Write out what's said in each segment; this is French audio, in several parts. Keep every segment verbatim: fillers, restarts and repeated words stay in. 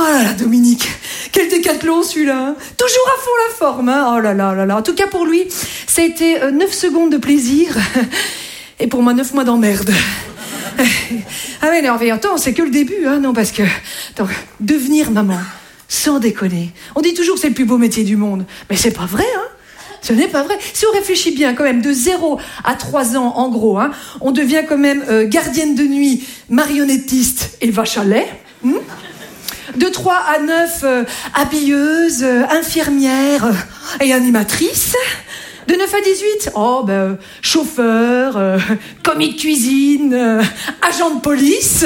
Oh là là, Dominique, quel décathlon celui-là, hein. Toujours à fond la forme, hein. Oh là là là là. En tout cas pour lui, ça a été euh, neuf secondes de plaisir et pour moi neuf mois d'emmerde. Ah mais non, mais attends, c'est que le début, hein, non, parce que attends, devenir maman, sans déconner. On dit toujours que c'est le plus beau métier du monde, mais c'est pas vrai, hein. Ce n'est pas vrai. Si on réfléchit bien, quand même, de zéro à trois ans, en gros, hein, on devient quand même euh, gardienne de nuit, marionnettiste et vache à lait. Hmm de trois à neuf, euh, habilleuse, euh, infirmière euh, et animatrice. De neuf à dix-huit, oh, ben, euh, chauffeur, euh, commis de cuisine, euh, agent de police.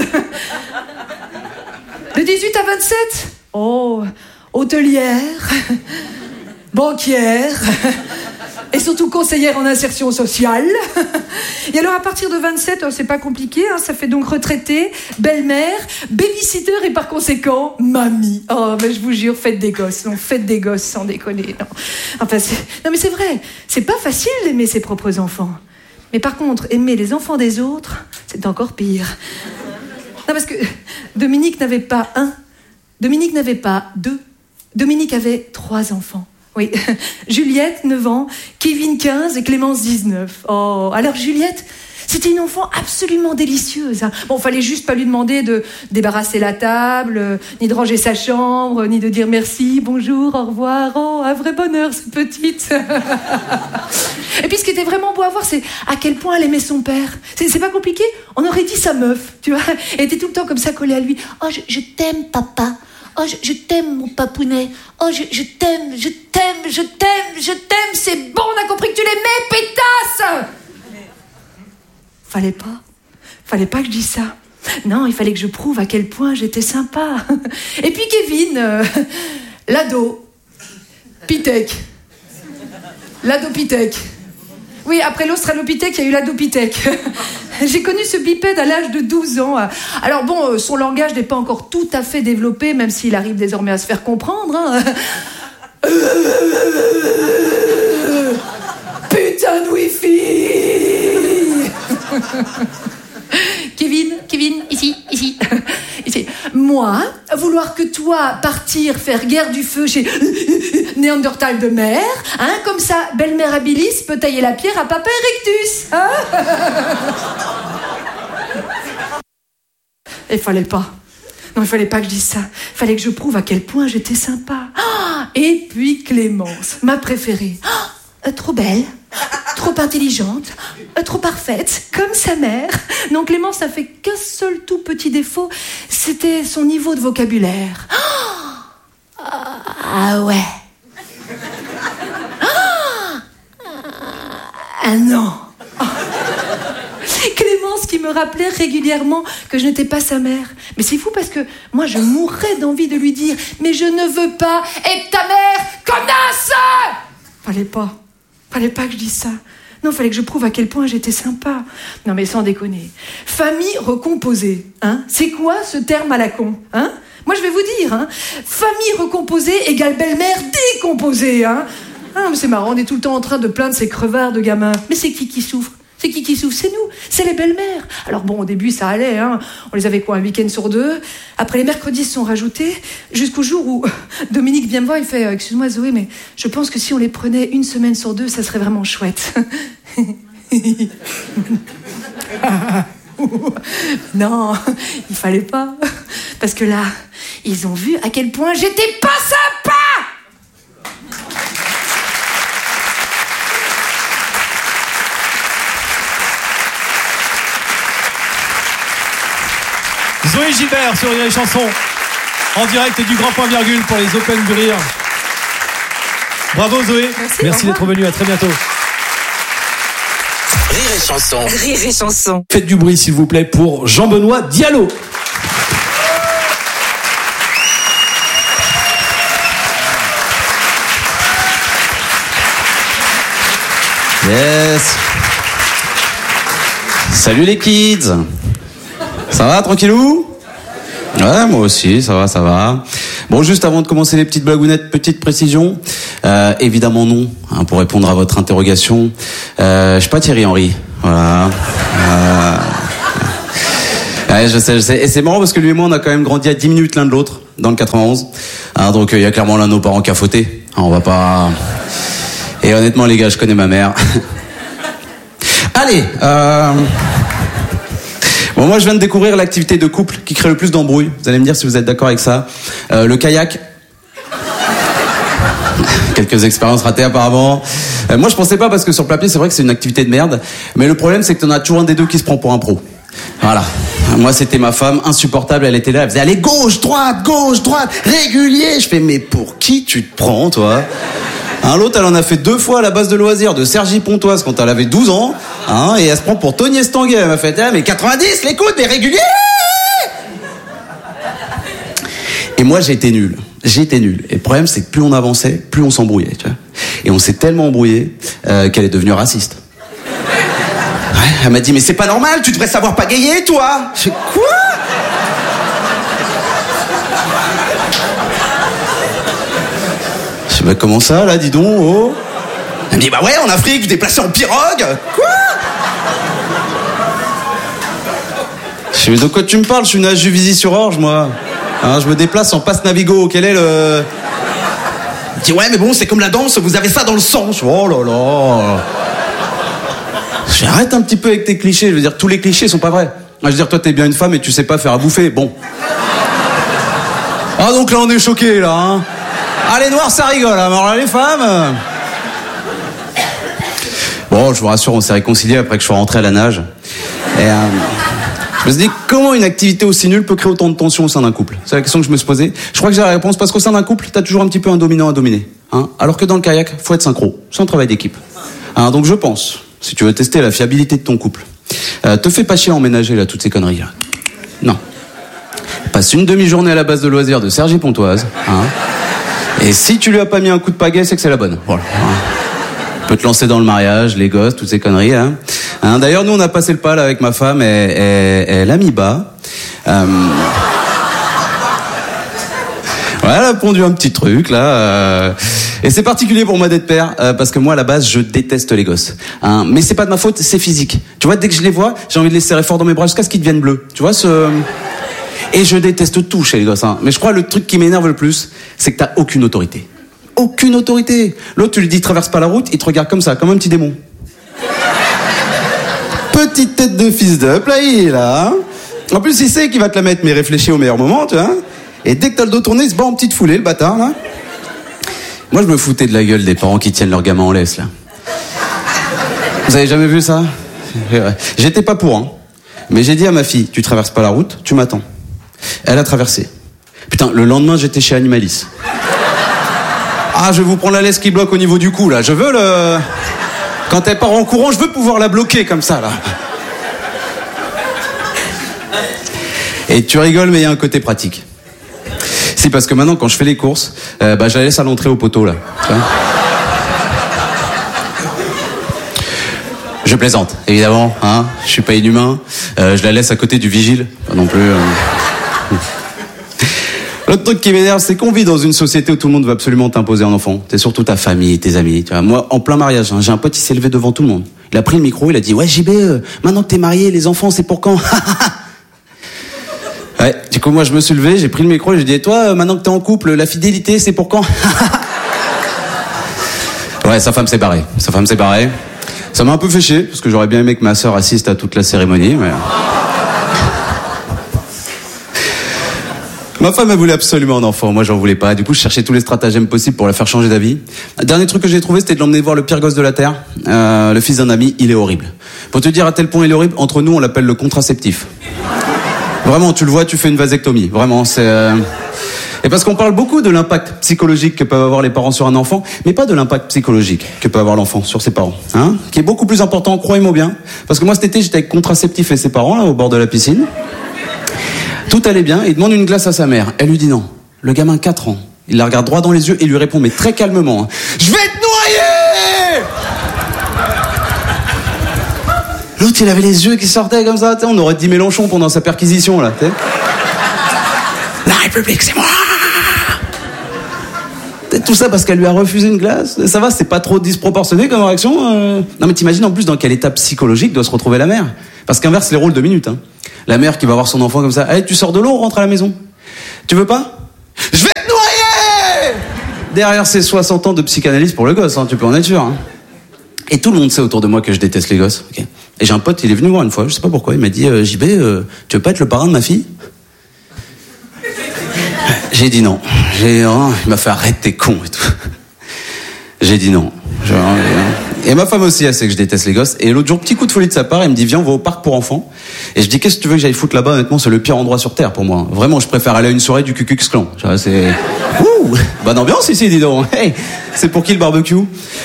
De dix-huit à vingt-sept, oh, hôtelière, banquière et surtout conseillère en insertion sociale. Et alors à partir de vingt-sept, oh, c'est pas compliqué, hein, ça fait donc retraitée, belle-mère, babysitter et par conséquent mamie. Oh mais je vous jure, faites des gosses, non, faites des gosses sans déconner. Non, enfin, c'est... non mais c'est vrai, c'est pas facile d'aimer ses propres enfants. Mais par contre, aimer les enfants des autres, c'est encore pire. Non parce que Dominique n'avait pas un, Dominique n'avait pas deux, Dominique avait trois enfants. Oui, Juliette, neuf ans, Kevin, quinze et Clémence, dix-neuf. Oh, alors Juliette, c'était une enfant absolument délicieuse. Hein. Bon, fallait juste pas lui demander de débarrasser la table, euh, ni de ranger sa chambre, ni de dire merci, bonjour, au revoir. Oh, un vrai bonheur, cette petite. Et puis ce qui était vraiment beau à voir, c'est à quel point elle aimait son père. C'est, c'est pas compliqué, on aurait dit sa meuf, tu vois. Elle était tout le temps comme ça collée à lui. Oh, je, je t'aime, papa. Oh, je, je t'aime, mon papounet. Oh, je, je t'aime, je t'aime, je t'aime, je t'aime. C'est bon, on a compris que tu l'aimais, pétasse. Fallait pas. Fallait pas que je dise ça. Non, il fallait que je prouve à quel point j'étais sympa. Et puis Kevin, euh, l'ado, Pitec. L'ado-Pitec. Oui, après l'Australopithèque, il y a eu l'Adopithèque. J'ai connu ce bipède à l'âge de douze ans. Alors bon, son langage n'est pas encore tout à fait développé, même s'il arrive désormais à se faire comprendre. Hein. Putain de Wi-Fi. Kevin, Kevin, ici, ici, ici. Moi, vouloir que toi partir faire guerre du feu chez Néandertal de mer, hein, comme ça, belle-mère Abilis peut tailler la pierre à Papa Erectus, hein. Il fallait pas. Non, il fallait pas que je dise ça. Il fallait que je prouve à quel point j'étais sympa. Et puis Clémence, ma préférée. Euh, trop belle, trop intelligente, euh, trop parfaite, comme sa mère. Non, Clémence n'a fait qu'un seul tout petit défaut, c'était son niveau de vocabulaire. Oh, ah ouais. Oh, ah non. Oh. Clémence qui me rappelait régulièrement que je n'étais pas sa mère. Mais c'est fou parce que moi je mourrais d'envie de lui dire « Mais je ne veux pas être ta mère, connasse !» Fallait pas. Fallait pas que je dise ça. Non, fallait que je prouve à quel point j'étais sympa. Non, mais sans déconner. Famille recomposée, hein. C'est quoi ce terme à la con, hein? Moi, je vais vous dire, hein. Famille recomposée égale belle-mère décomposée, hein. Ah, mais c'est marrant, on est tout le temps en train de plaindre ces crevards de gamins. Mais c'est qui qui souffre? C'est qui qui souffre? C'est nous, c'est les belles-mères. Alors bon, au début, ça allait, hein. On les avait quoi, un week-end sur deux. Après, les mercredis se sont rajoutés, jusqu'au jour où Dominique vient me voir, il fait « Excuse-moi Zoé, mais je pense que si on les prenait une semaine sur deux, ça serait vraiment chouette. » Non, il fallait pas. Parce que là, ils ont vu à quel point j'étais pas sympa. Zoé Gilbert sur Rire et Chanson, en direct du Grand Point Virgule pour les Open du Rire. Bravo Zoé, merci, merci d'être venue, à très bientôt. Rire et Chanson. Rire et Chanson. Faites du bruit s'il vous plaît pour Jean-Benoît Diallo. Yes. Salut les kids. Ça va, tranquillou? Ouais, moi aussi, ça va, ça va. Bon, juste avant de commencer les petites blagounettes, petite précision. Euh, évidemment non, hein, pour répondre à votre interrogation. Euh, je suis pas Thierry Henry, voilà. Euh... Ouais, je sais, je sais. Et c'est marrant parce que lui et moi, on a quand même grandi à dix minutes l'un de l'autre. dans le quatre-vingt-onze. Hein, donc il y a clairement l'un de nos parents qui a fauté. Hein, on va pas... Et honnêtement les gars, je connais ma mère. Allez euh... Bon, moi je viens de découvrir l'activité de couple qui crée le plus d'embrouilles. Vous allez me dire si vous êtes d'accord avec ça. Euh, le kayak. Quelques expériences ratées apparemment. Euh, moi je pensais pas parce que sur le papier c'est vrai que c'est une activité de merde. Mais le problème c'est que t'en as toujours un des deux qui se prend pour un pro. Voilà. Moi c'était ma femme, insupportable, elle était là, elle faisait allez gauche, droite, gauche, droite, régulier. Je fais mais pour qui tu te prends toi? Hein, l'autre elle en a fait deux fois à la base de loisirs de Cergy Pontoise quand elle avait douze ans. Hein, et elle se prend pour Tony Estanguet. Elle m'a fait ah, mais quatre-vingt-dix, l'écoute, mais régulier. Et moi j'ai été nul. J'ai été nul. Et le problème, c'est que plus on avançait, plus on s'embrouillait, tu vois. Et on s'est tellement embrouillé euh, qu'elle est devenue raciste. Ouais, elle m'a dit, mais c'est pas normal, tu devrais savoir pagayer, toi. Je fais quoi? Je sais pas comment ça, là, dis donc, oh. Elle me dit, bah ouais, en Afrique, vous déplacez en pirogue. Quoi? Je sais, mais de quoi tu me parles? Je suis une H G sur Orge, moi. Hein, je me déplace en passe Navigo. Quel est le... Il dit ouais mais bon c'est comme la danse, vous avez ça dans le sang. Je dis, oh là là. J'arrête un petit peu avec tes clichés. Je veux dire tous les clichés sont pas vrais. Je veux dire toi t'es bien une femme et tu sais pas faire à bouffer. Bon. Ah donc là on est choqués là. Hein. Ah les noirs ça rigole. Hein. Alors là les femmes. Bon je vous rassure on s'est réconciliés après que je sois rentré à la nage. Et euh... je me suis dit, comment une activité aussi nulle peut créer autant de tension au sein d'un couple? C'est la question que je me suis posée. Je crois que j'ai la réponse parce qu'au sein d'un couple, t'as toujours un petit peu un dominant à dominer. Hein, alors que dans le kayak, faut être synchro. C'est un travail d'équipe. Hein, donc je pense, si tu veux tester la fiabilité de ton couple, euh, te fais pas chier à emménager là, toutes ces conneries là. Non. Passe une demi-journée à la base de loisirs de Cergy Pontoise. Hein, et si tu lui as pas mis un coup de pagaie, c'est que c'est la bonne. Voilà. Hein. Tu peux te lancer dans le mariage, les gosses, toutes ces conneries. Hein. Hein, d'ailleurs, nous, on a passé le pas là, avec ma femme, et, et, elle a mis bas. Euh... Ouais, elle a pondu un petit truc, là. Euh... Et c'est particulier pour moi d'être père, euh, parce que moi, à la base, je déteste les gosses. Hein. Mais c'est pas de ma faute, c'est physique. Tu vois, dès que je les vois, j'ai envie de les serrer fort dans mes bras jusqu'à ce qu'ils deviennent bleus. Tu vois, ce... Et je déteste tout chez les gosses. Hein. Mais je crois que le truc qui m'énerve le plus, c'est que t'as aucune autorité. Aucune autorité. L'autre, tu lui dis, traverse pas la route, il te regarde comme ça, comme un petit démon. Petite tête de fils d'up, là, il est là. Hein. En plus, il sait qu'il va te la mettre, mais réfléchis au meilleur moment, tu vois. Et dès que t'as le dos tourné, il se bat en petite foulée, le bâtard, là. Moi, je me foutais de la gueule des parents qui tiennent leur gamin en laisse, là. Vous avez jamais vu ça? J'étais pas pour, hein. Mais j'ai dit à ma fille, tu traverses pas la route, tu m'attends. Elle a traversé. Putain, le lendemain, j'étais chez Animalis. Ah, je vais vous prendre la laisse qui bloque au niveau du cou, là. Je veux le... Quand elle part en courant, je veux pouvoir la bloquer comme ça, là. Et tu rigoles, mais il y a un côté pratique. Si, parce que maintenant, quand je fais les courses, euh, bah, je la laisse à l'entrée au poteau, là. Je plaisante, évidemment, hein. Je suis pas inhumain. Euh, je la laisse à côté du vigile, pas non plus. Euh... L'autre truc qui m'énerve, c'est qu'on vit dans une société où tout le monde veut absolument t'imposer un enfant. T'es surtout ta famille, tes amis. Tu vois. Moi, en plein mariage, hein, j'ai un pote, il s'est levé devant tout le monde. Il a pris le micro, il a dit « Ouais, J B, euh, maintenant que t'es marié, les enfants, c'est pour quand ?» Ouais, du coup, moi, je me suis levé, j'ai pris le micro et j'ai dit « Et toi, euh, maintenant que t'es en couple, la fidélité, c'est pour quand ?» Ouais, sa femme s'est barrée. Sa femme s'est barrée. Ça m'a un peu fait chier, parce que j'aurais bien aimé que ma sœur assiste à toute la cérémonie, mais... Ma femme, elle voulait absolument un enfant. Moi, j'en voulais pas. Du coup, je cherchais tous les stratagèmes possibles pour la faire changer d'avis. Le dernier truc que j'ai trouvé, c'était de l'emmener voir le pire gosse de la Terre. Euh, le fils d'un ami, il est horrible. Pour te dire à tel point il est horrible, entre nous, on l'appelle le contraceptif. Vraiment, tu le vois, tu fais une vasectomie. Vraiment, c'est... Euh... Et parce qu'on parle beaucoup de l'impact psychologique que peuvent avoir les parents sur un enfant, mais pas de l'impact psychologique que peut avoir l'enfant sur ses parents. Hein, qui est beaucoup plus important, croyez-moi bien. Parce que moi, cet été, j'étais avec contraceptif et ses parents, là, au bord de la piscine. Tout allait bien, il demande une glace à sa mère. Elle lui dit non. Le gamin, quatre ans. Il la regarde droit dans les yeux et lui répond, mais très calmement, hein, « Je vais te noyer !» L'autre, il avait les yeux qui sortaient comme ça. On aurait dit Mélenchon pendant sa perquisition, là. T'sais. La République, c'est moi. Tout ça parce qu'elle lui a refusé une glace. Ça va, c'est pas trop disproportionné comme réaction. euh... Non mais t'imagines en plus dans quel état psychologique doit se retrouver la mère. Parce qu'inverse les rôles de minutes. Hein. La mère qui va voir son enfant comme ça. Allez, tu sors de l'eau, on rentre à la maison. Tu veux pas? Je vais te noyer! Derrière ces soixante ans de psychanalyse pour le gosse, hein, tu peux en être sûr. Hein. Et tout le monde sait autour de moi que je déteste les gosses. Okay. Et j'ai un pote, il est venu voir une fois, je sais pas pourquoi, il m'a dit euh, J B, euh, tu veux pas être le parrain de ma fille? J'ai dit non. J'ai, oh, il m'a fait arrête, t'es con et tout. J'ai dit non. Genre, et ma femme aussi, elle sait que je déteste les gosses. Et l'autre jour, petit coup de folie de sa part, elle me dit viens, on va au parc pour enfants. Et je dis qu'est-ce que tu veux que j'aille foutre là-bas? Honnêtement, c'est le pire endroit sur terre pour moi. Vraiment, je préfère aller à une soirée du Ku Klux Klan. Genre, c'est ouh, bonne ambiance ici, dis donc. Hey, c'est pour qui le barbecue?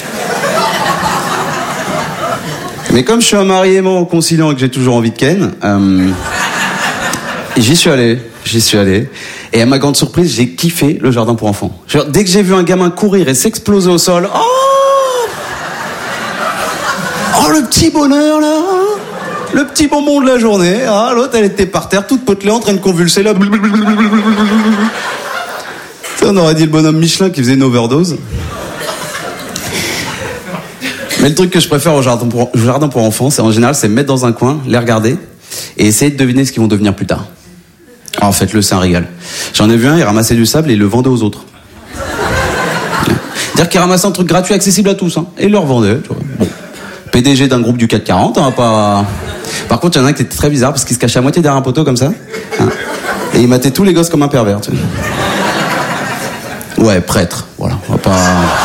Mais comme je suis un mari aimant, conciliant et que j'ai toujours envie de ken, euh, j'y suis allé. J'y suis allé. Et à ma grande surprise, j'ai kiffé le jardin pour enfants. Genre, dès que j'ai vu un gamin courir et s'exploser au sol, oh, oh le petit bonheur là, le petit bonbon de la journée. Ah, l'autre, elle était par terre, toute potelée, en train de convulser là. Ça, on aurait dit le bonhomme Michelin qui faisait une overdose. Mais le truc que je préfère au jardin pour, au jardin pour enfants, c'est en général, c'est me mettre dans un coin, les regarder et essayer de deviner ce qu'ils vont devenir plus tard. Alors faites-le, c'est un régal. J'en ai vu un, il ramassait du sable et il le vendait aux autres. Dire qu'il ramassait un truc gratuit accessible à tous, hein, et il le revendait. Tu vois. Bon. P D G d'un groupe du quatre quarante, hein, pas... Par contre, il y en a un qui était très bizarre parce qu'il se cachait à moitié derrière un poteau comme ça. Hein, et il matait tous les gosses comme un pervers. Tu vois. Ouais, prêtre, voilà. On va pas...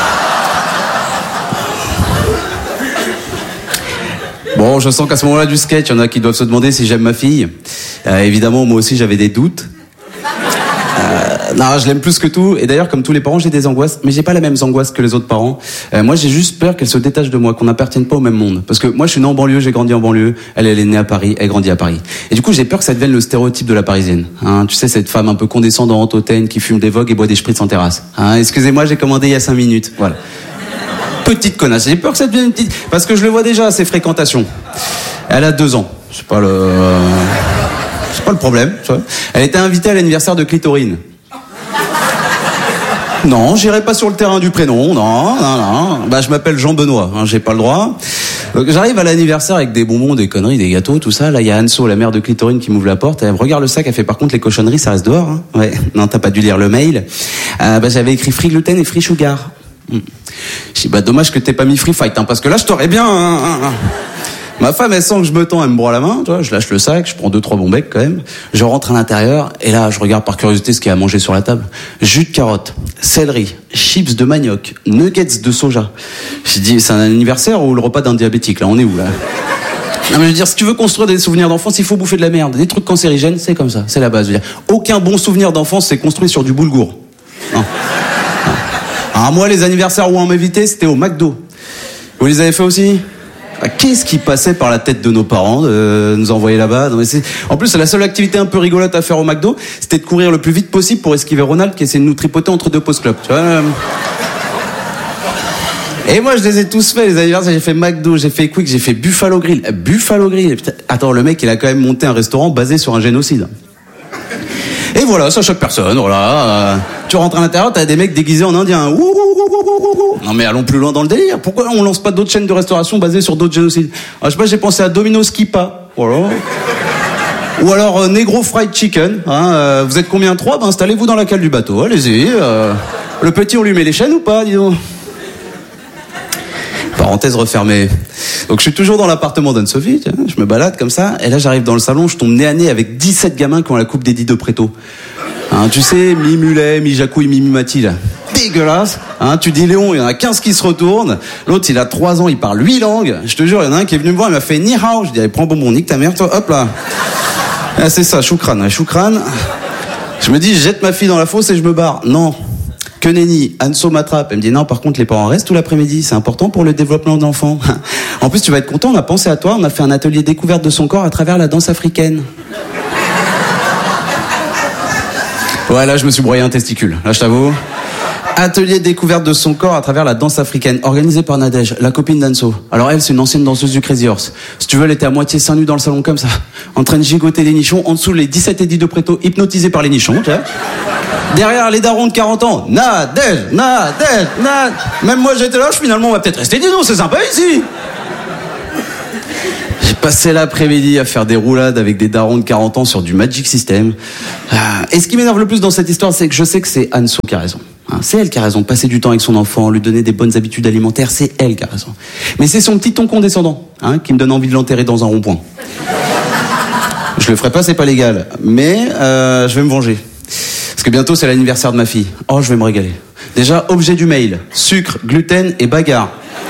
Bon, je sens qu'à ce moment-là du sketch, il y en a qui doivent se demander si j'aime ma fille. Euh, évidemment, moi aussi, j'avais des doutes. Euh, non, je l'aime plus que tout. Et d'ailleurs, comme tous les parents, j'ai des angoisses. Mais j'ai pas les mêmes angoisses que les autres parents. Euh, moi, j'ai juste peur qu'elle se détache de moi, qu'on n'appartienne pas au même monde. Parce que moi, je suis né en banlieue, j'ai grandi en banlieue. Elle, elle est née à Paris, elle grandit à Paris. Et du coup, j'ai peur que ça devienne le stéréotype de la Parisienne. Hein, tu sais, cette femme un peu condescendante, hautaine, qui fume des vogues et boit des spritz en terrasse. Hein, excusez-moi, j'ai commandé il y a cinq minutes. Voilà. Petite connasse. J'ai peur que ça devienne une petite... Parce que je le vois déjà à ses fréquentations. Elle a deux ans. C'est pas le... C'est pas le problème. Tu vois. Elle était invitée à l'anniversaire de Clitorine. Non, j'irai pas sur le terrain du prénom. Non, non, non. Bah, je m'appelle Jean-Benoît. Hein, j'ai pas le droit. Donc, j'arrive à l'anniversaire avec des bonbons, des conneries, des gâteaux, tout ça. Là, il y a Anso, la mère de Clitorine, qui m'ouvre la porte. Elle me regarde le sac. Elle fait par contre les cochonneries, ça reste dehors. Hein. Ouais. Non, t'as pas dû lire le mail. Euh, bah, j'avais écrit free gluten et free sugar. Hmm. Je dis bah dommage que t'aies pas mis free fight, hein, parce que là je t'aurais bien. Hein, hein, hein. Ma femme elle sent que je me tends, elle me broie la main, tu vois, je lâche le sac, je prends deux trois bons becs quand même, je rentre à l'intérieur et là je regarde par curiosité ce qu'il y a à manger sur la table. Jus de carotte, céleri, chips de manioc, nuggets de soja. J'ai dit c'est un anniversaire ou le repas d'un diabétique là, on est où là? Non mais je veux dire, si tu veux construire des souvenirs d'enfance, il faut bouffer de la merde, des trucs cancérigènes, c'est comme ça, c'est la base. Je veux dire, aucun bon souvenir d'enfance c'est construit sur du boulgour. Non. Alors moi, les anniversaires où on m'invitait, c'était au McDo. Vous les avez fait aussi? Qu'est-ce qui passait par la tête de nos parents de nous envoyer là-bas? Non, mais c'est... En plus, la seule activité un peu rigolote à faire au McDo, c'était de courir le plus vite possible pour esquiver Ronald qui essayait de nous tripoter entre deux post-clubs. Tu vois. Et moi, je les ai tous fait, les anniversaires. J'ai fait McDo, j'ai fait Quick, j'ai fait Buffalo Grill. Buffalo Grill. Putain, attends, le mec, il a quand même monté un restaurant basé sur un génocide. Et voilà, ça choque personne, voilà. Euh, tu rentres à l'intérieur, t'as des mecs déguisés en indien. Ouh, ouh, ouh, ouh, ouh. Non mais allons plus loin dans le délire. Pourquoi on lance pas d'autres chaînes de restauration basées sur d'autres génocides? ah, Je sais pas, j'ai pensé à Domino's Kippa. Voilà. Ou alors euh, Negro Fried Chicken. Hein, euh, vous êtes combien? Trois? Ben installez-vous dans la cale du bateau, allez-y. Euh, le petit, on lui met les chaînes ou pas, dis donc? Parenthèse refermée. Donc je suis toujours dans l'appartement d'Anne-Sophie, je me balade comme ça, et là j'arrive dans le salon, je tombe nez à nez avec dix-sept gamins qui ont la coupe d'Eddie de Préto. Hein, tu sais, mi-mulet, mi-jacouille, mi-mimati, là. Dégueulasse. Hein, tu dis Léon, il y en a quinze qui se retournent, l'autre il a trois ans, il parle huit langues, je te jure, il y en a un qui est venu me voir, il m'a fait ni hao, je dis allez, prends bonbon, nique ta mère, toi, hop là. Ah, c'est ça, choukran, hein, choukran. Je me dis, je jette ma fille dans la fosse et je me barre. Non. Que nenni, Anso m'attrape. Elle me dit non, par contre, les parents restent tout l'après-midi. C'est important pour le développement de l'enfant. En plus, tu vas être content, on a pensé à toi. On a fait un atelier découverte de son corps à travers la danse africaine. Ouais, là, je me suis broyé un testicule. Là, je t'avoue. Atelier découverte de son corps à travers la danse africaine, organisé par Nadège, la copine d'Anso. Alors elle, c'est une ancienne danseuse du Crazy Horse. Si tu veux, elle était à moitié seins nus dans le salon comme ça, en train de gigoter les nichons, en dessous les dix-sept Eddie de Préto, hypnotisés par les nichons, tu vois. Derrière les darons de quarante ans, Nadège, Nadège, Nadège. Même moi j'étais là, finalement on va peut-être rester, dis donc, c'est sympa ici. J'ai Passer l'après-midi à faire des roulades avec des darons de quarante ans sur du Magic System. Et ce qui m'énerve le plus dans cette histoire, c'est que je sais que c'est Anso qui a raison. C'est elle qui a raison de passer du temps avec son enfant, lui donner des bonnes habitudes alimentaires, c'est elle qui a raison. Mais c'est son petit ton condescendant hein, qui me donne envie de l'enterrer dans un rond-point. Je le ferai pas, c'est pas légal, mais euh, je vais me venger. Parce que bientôt c'est l'anniversaire de ma fille. Oh, je vais me régaler. Déjà, objet du mail, sucre, gluten et bagarre.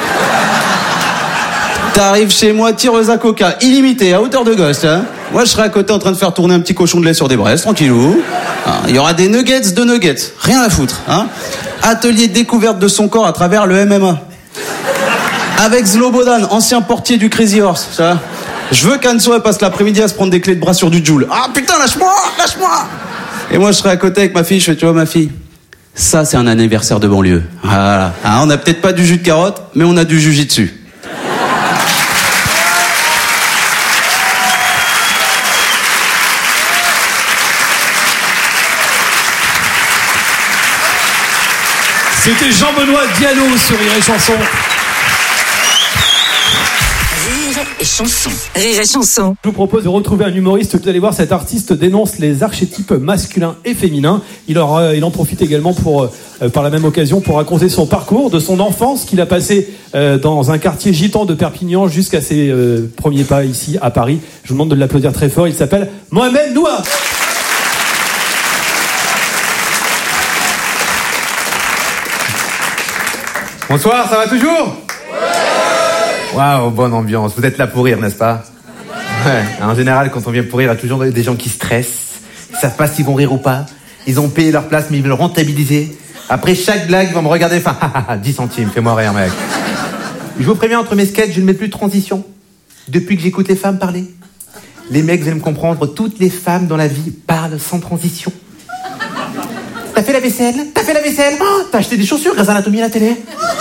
T'arrives chez moi, tireuse à coca, illimitée, à hauteur de gosse, hein. Moi, je serai à côté en train de faire tourner un petit cochon de lait sur des braises, tranquillou. Il y aura des nuggets de nuggets, rien à foutre, hein. Atelier de découverte de son corps à travers le M M A. Avec Zlobodan, ancien portier du Crazy Horse, ça. Je veux qu'Anso passe l'après-midi à se prendre des clés de bras sur du Joule. Ah putain, lâche-moi, lâche-moi. Et moi, je serai à côté avec ma fille, je fais, tu vois, ma fille, ça, c'est un anniversaire de banlieue. Voilà. Hein, on n'a peut-être pas du jus de carotte, mais on a du jujitsu. C'était Jean-Benoît Diallo sur Rire et Chanson. Rire et Chanson. Rire et Chanson. Je vous propose de retrouver un humoriste. Vous allez voir, cet artiste dénonce les archétypes masculins et féminins. Il, aura, il en profite également pour, euh, par la même occasion pour raconter son parcours, de son enfance qu'il a passé euh, dans un quartier gitan de Perpignan jusqu'à ses euh, premiers pas ici à Paris. Je vous demande de l'applaudir très fort. Il s'appelle Mohamed Noua. Bonsoir, ça va toujours ? Waouh, bonne ambiance. Vous êtes là pour rire, n'est-ce pas ? Ouais. En général, quand on vient pour rire, il y a toujours des gens qui stressent. Ils savent pas s'ils vont rire ou pas. Ils ont payé leur place, mais ils veulent rentabiliser. Après chaque blague, ils vont me regarder. Enfin, dix centimes, fais-moi rire, mec. Je vous préviens, entre mes sketchs, je ne mets plus de transition. Depuis que j'écoute les femmes parler. Les mecs, vous allez me comprendre, toutes les femmes dans la vie parlent sans transition. T'as fait la vaisselle ? T'as fait la vaisselle ? Oh, t'as acheté des chaussures grâce à Anatomie à la télé ?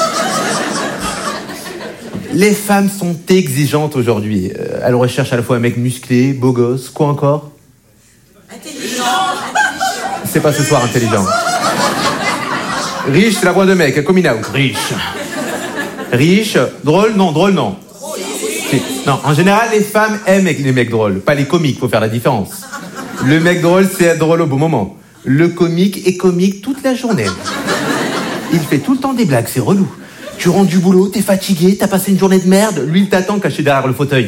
Les femmes sont exigeantes aujourd'hui. Euh, elles recherchent à la fois un mec musclé, beau gosse, quoi encore ? Intelligent. C'est pas ce soir intelligent. Riche, c'est la voix de mec, coming out. Riche. Riche, drôle, non, drôle, non. Si. Non, en général, les femmes aiment les mecs drôles, pas les comiques, faut faire la différence. Le mec drôle, c'est être drôle au bon moment. Le comique est comique toute la journée. Il fait tout le temps des blagues, c'est relou. Tu rentres du boulot, t'es fatigué, t'as passé une journée de merde, lui il t'attend caché derrière le fauteuil.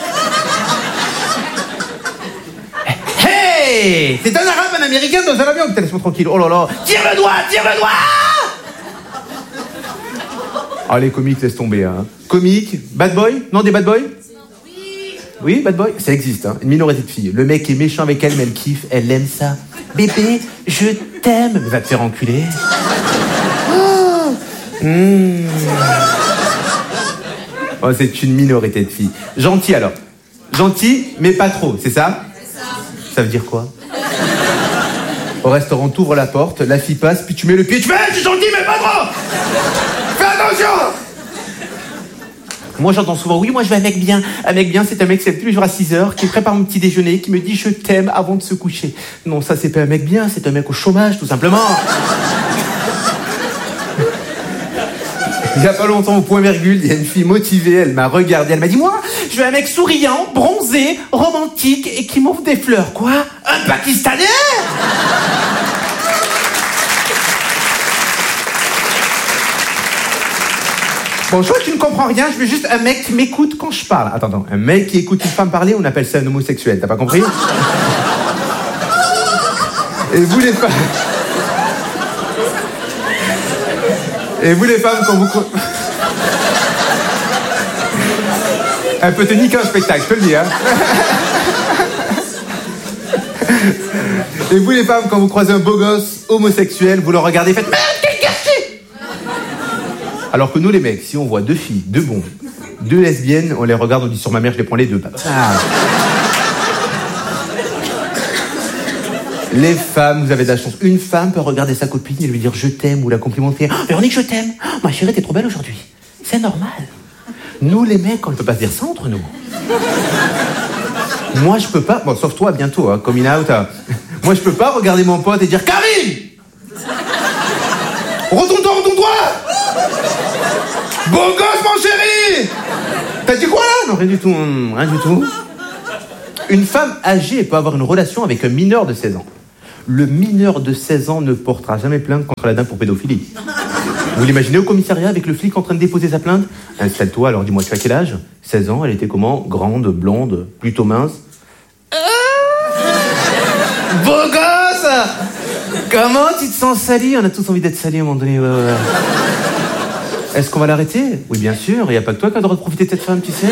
Hey, c'est un arabe, un américain dans un avion. Putain, laisse-moi tranquille. Oh là là, tire le doigt, tire le doigt. Oh, les comiques, laisse tomber. Hein. Comique, bad boy, non des bad boys. Oui. Oui, bad boy, ça existe. Hein. Une minorité de filles. Le mec est méchant avec elle, mais elle kiffe, elle aime ça. Bébé, je t'aime. Mais va te faire enculer. Oh. Mmh. Oh, c'est une minorité de filles. Gentil alors. Gentil, mais pas trop, c'est ça ? C'est ça. Ça veut dire quoi ? Au restaurant, t'ouvres la porte, la fille passe, puis tu mets le pied, tu fais hey, « Je suis gentil, mais pas trop ! Fais attention !» Moi, j'entends souvent « Oui, moi, je veux un mec bien. Un mec bien, c'est un mec qui se lève tous les jours à six heures, qui prépare mon petit déjeuner, qui me dit « Je t'aime » avant de se coucher. » Non, ça, c'est pas un mec bien, c'est un mec au chômage, tout simplement. Il y a pas longtemps, au point virgule, il y a une fille motivée, elle m'a regardé, elle m'a dit « Moi, je veux un mec souriant, bronzé, romantique et qui m'offre des fleurs. » Quoi ? Un Pakistanais ? Bon, je vois que tu ne comprends rien, je veux juste un mec qui m'écoute quand je parle. Attends, attends, un mec qui écoute une femme parler, on appelle ça un homosexuel, t'as pas compris ? Et vous les femmes... Et vous les femmes, quand vous... Elle peut te niquer un spectacle, je peux le dire. Et vous les femmes, quand vous croisez un beau gosse homosexuel, vous le regardez et faites « Merde, quel gâchis !» Alors que nous les mecs, si on voit deux filles, deux bons, deux lesbiennes, on les regarde, on dit sur ma mère, je les prends les deux. Ah. Les femmes, vous avez de la chance. Une femme peut regarder sa copine et lui dire je t'aime ou la complimenter. Oh, Véronique, je t'aime. Oh, ma chérie, t'es trop belle aujourd'hui. C'est normal. Nous, les mecs, on ne peut pas se dire ça entre nous. Moi, je peux pas. Bon, sauf toi, bientôt, hein, coming out. Hein. Moi, je peux pas regarder mon pote et dire Karim, retourne-toi, retourne-toi. Bon gosse, mon chéri. T'as dit quoi là? Non, rien du tout, rien du tout. Une femme âgée peut avoir une relation avec un mineur de seize ans. Le mineur de seize ans ne portera jamais plainte contre la dame pour pédophilie. Vous l'imaginez au commissariat avec le flic en train de déposer sa plainte? Installe-toi, alors dis-moi, tu as quel âge? seize ans, elle était comment? Grande, blonde, plutôt mince. Beau gosse! Comment tu te sens sali? On a tous envie d'être sali à un moment donné. Ouais, ouais. Est-ce qu'on va l'arrêter? Oui, bien sûr. Il n'y a pas que toi qui as le droit de profiter de cette femme, tu sais.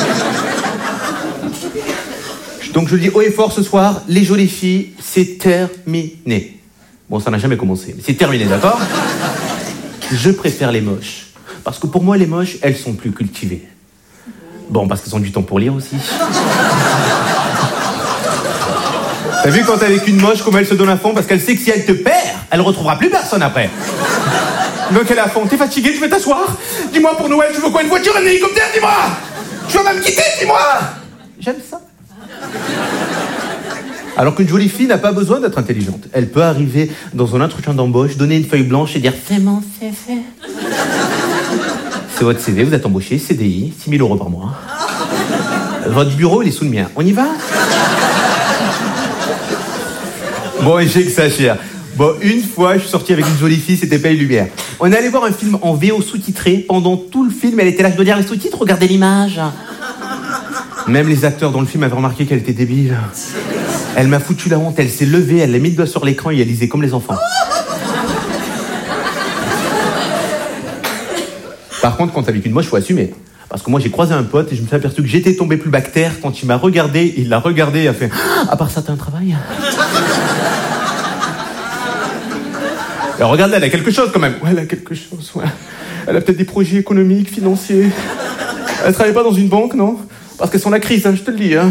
Donc je le dis haut et fort ce soir, les jolies filles, c'est terminé. Bon, ça n'a jamais commencé, mais c'est terminé, d'accord? Je préfère les moches. Parce que pour moi, les moches, elles sont plus cultivées. Bon, parce qu'elles ont du temps pour lire aussi. T'as vu quand t'es avec une moche, comment elle se donne à fond? Parce qu'elle sait que si elle te perd, elle retrouvera plus personne après. Donc elle est à fond. T'es fatigué, tu veux t'asseoir? Dis-moi pour Noël, tu veux quoi? Une voiture, un hélicoptère? Dis-moi! Tu vas même me quitter, dis-moi! J'aime ça. Alors qu'une jolie fille n'a pas besoin d'être intelligente. Elle peut arriver dans un entretien d'embauche, donner une feuille blanche et dire « C'est mon C V ». C'est votre C V, vous êtes embauché, C D I, six mille euros par mois. Votre bureau, il est sous le mien. On y va? Bon, et j'exagère. Bon, une fois, je suis sorti avec une jolie fille, c'était Paye Lumière. On est allé voir un film en V O sous-titré. Pendant tout le film, elle était là, je dois dire les sous-titres, regardez l'image. Même les acteurs dans le film avaient remarqué qu'elle était débile. Elle m'a foutu la honte, elle s'est levée, elle a mis le doigt sur l'écran et elle lisait comme les enfants. Par contre, quand t'es avec une moche, faut assumer. Parce que moi, j'ai croisé un pote et je me suis aperçu que j'étais tombé plus bactère quand il m'a regardé, il l'a regardé et a fait « À part ça, t'as un travail ?» Alors regarde, elle a quelque chose quand même. Ouais, elle a quelque chose, ouais. Elle a peut-être des projets économiques, financiers. Elle travaille pas dans une banque, non? Parce qu'elles sont la crise, hein, je te le dis. Hein.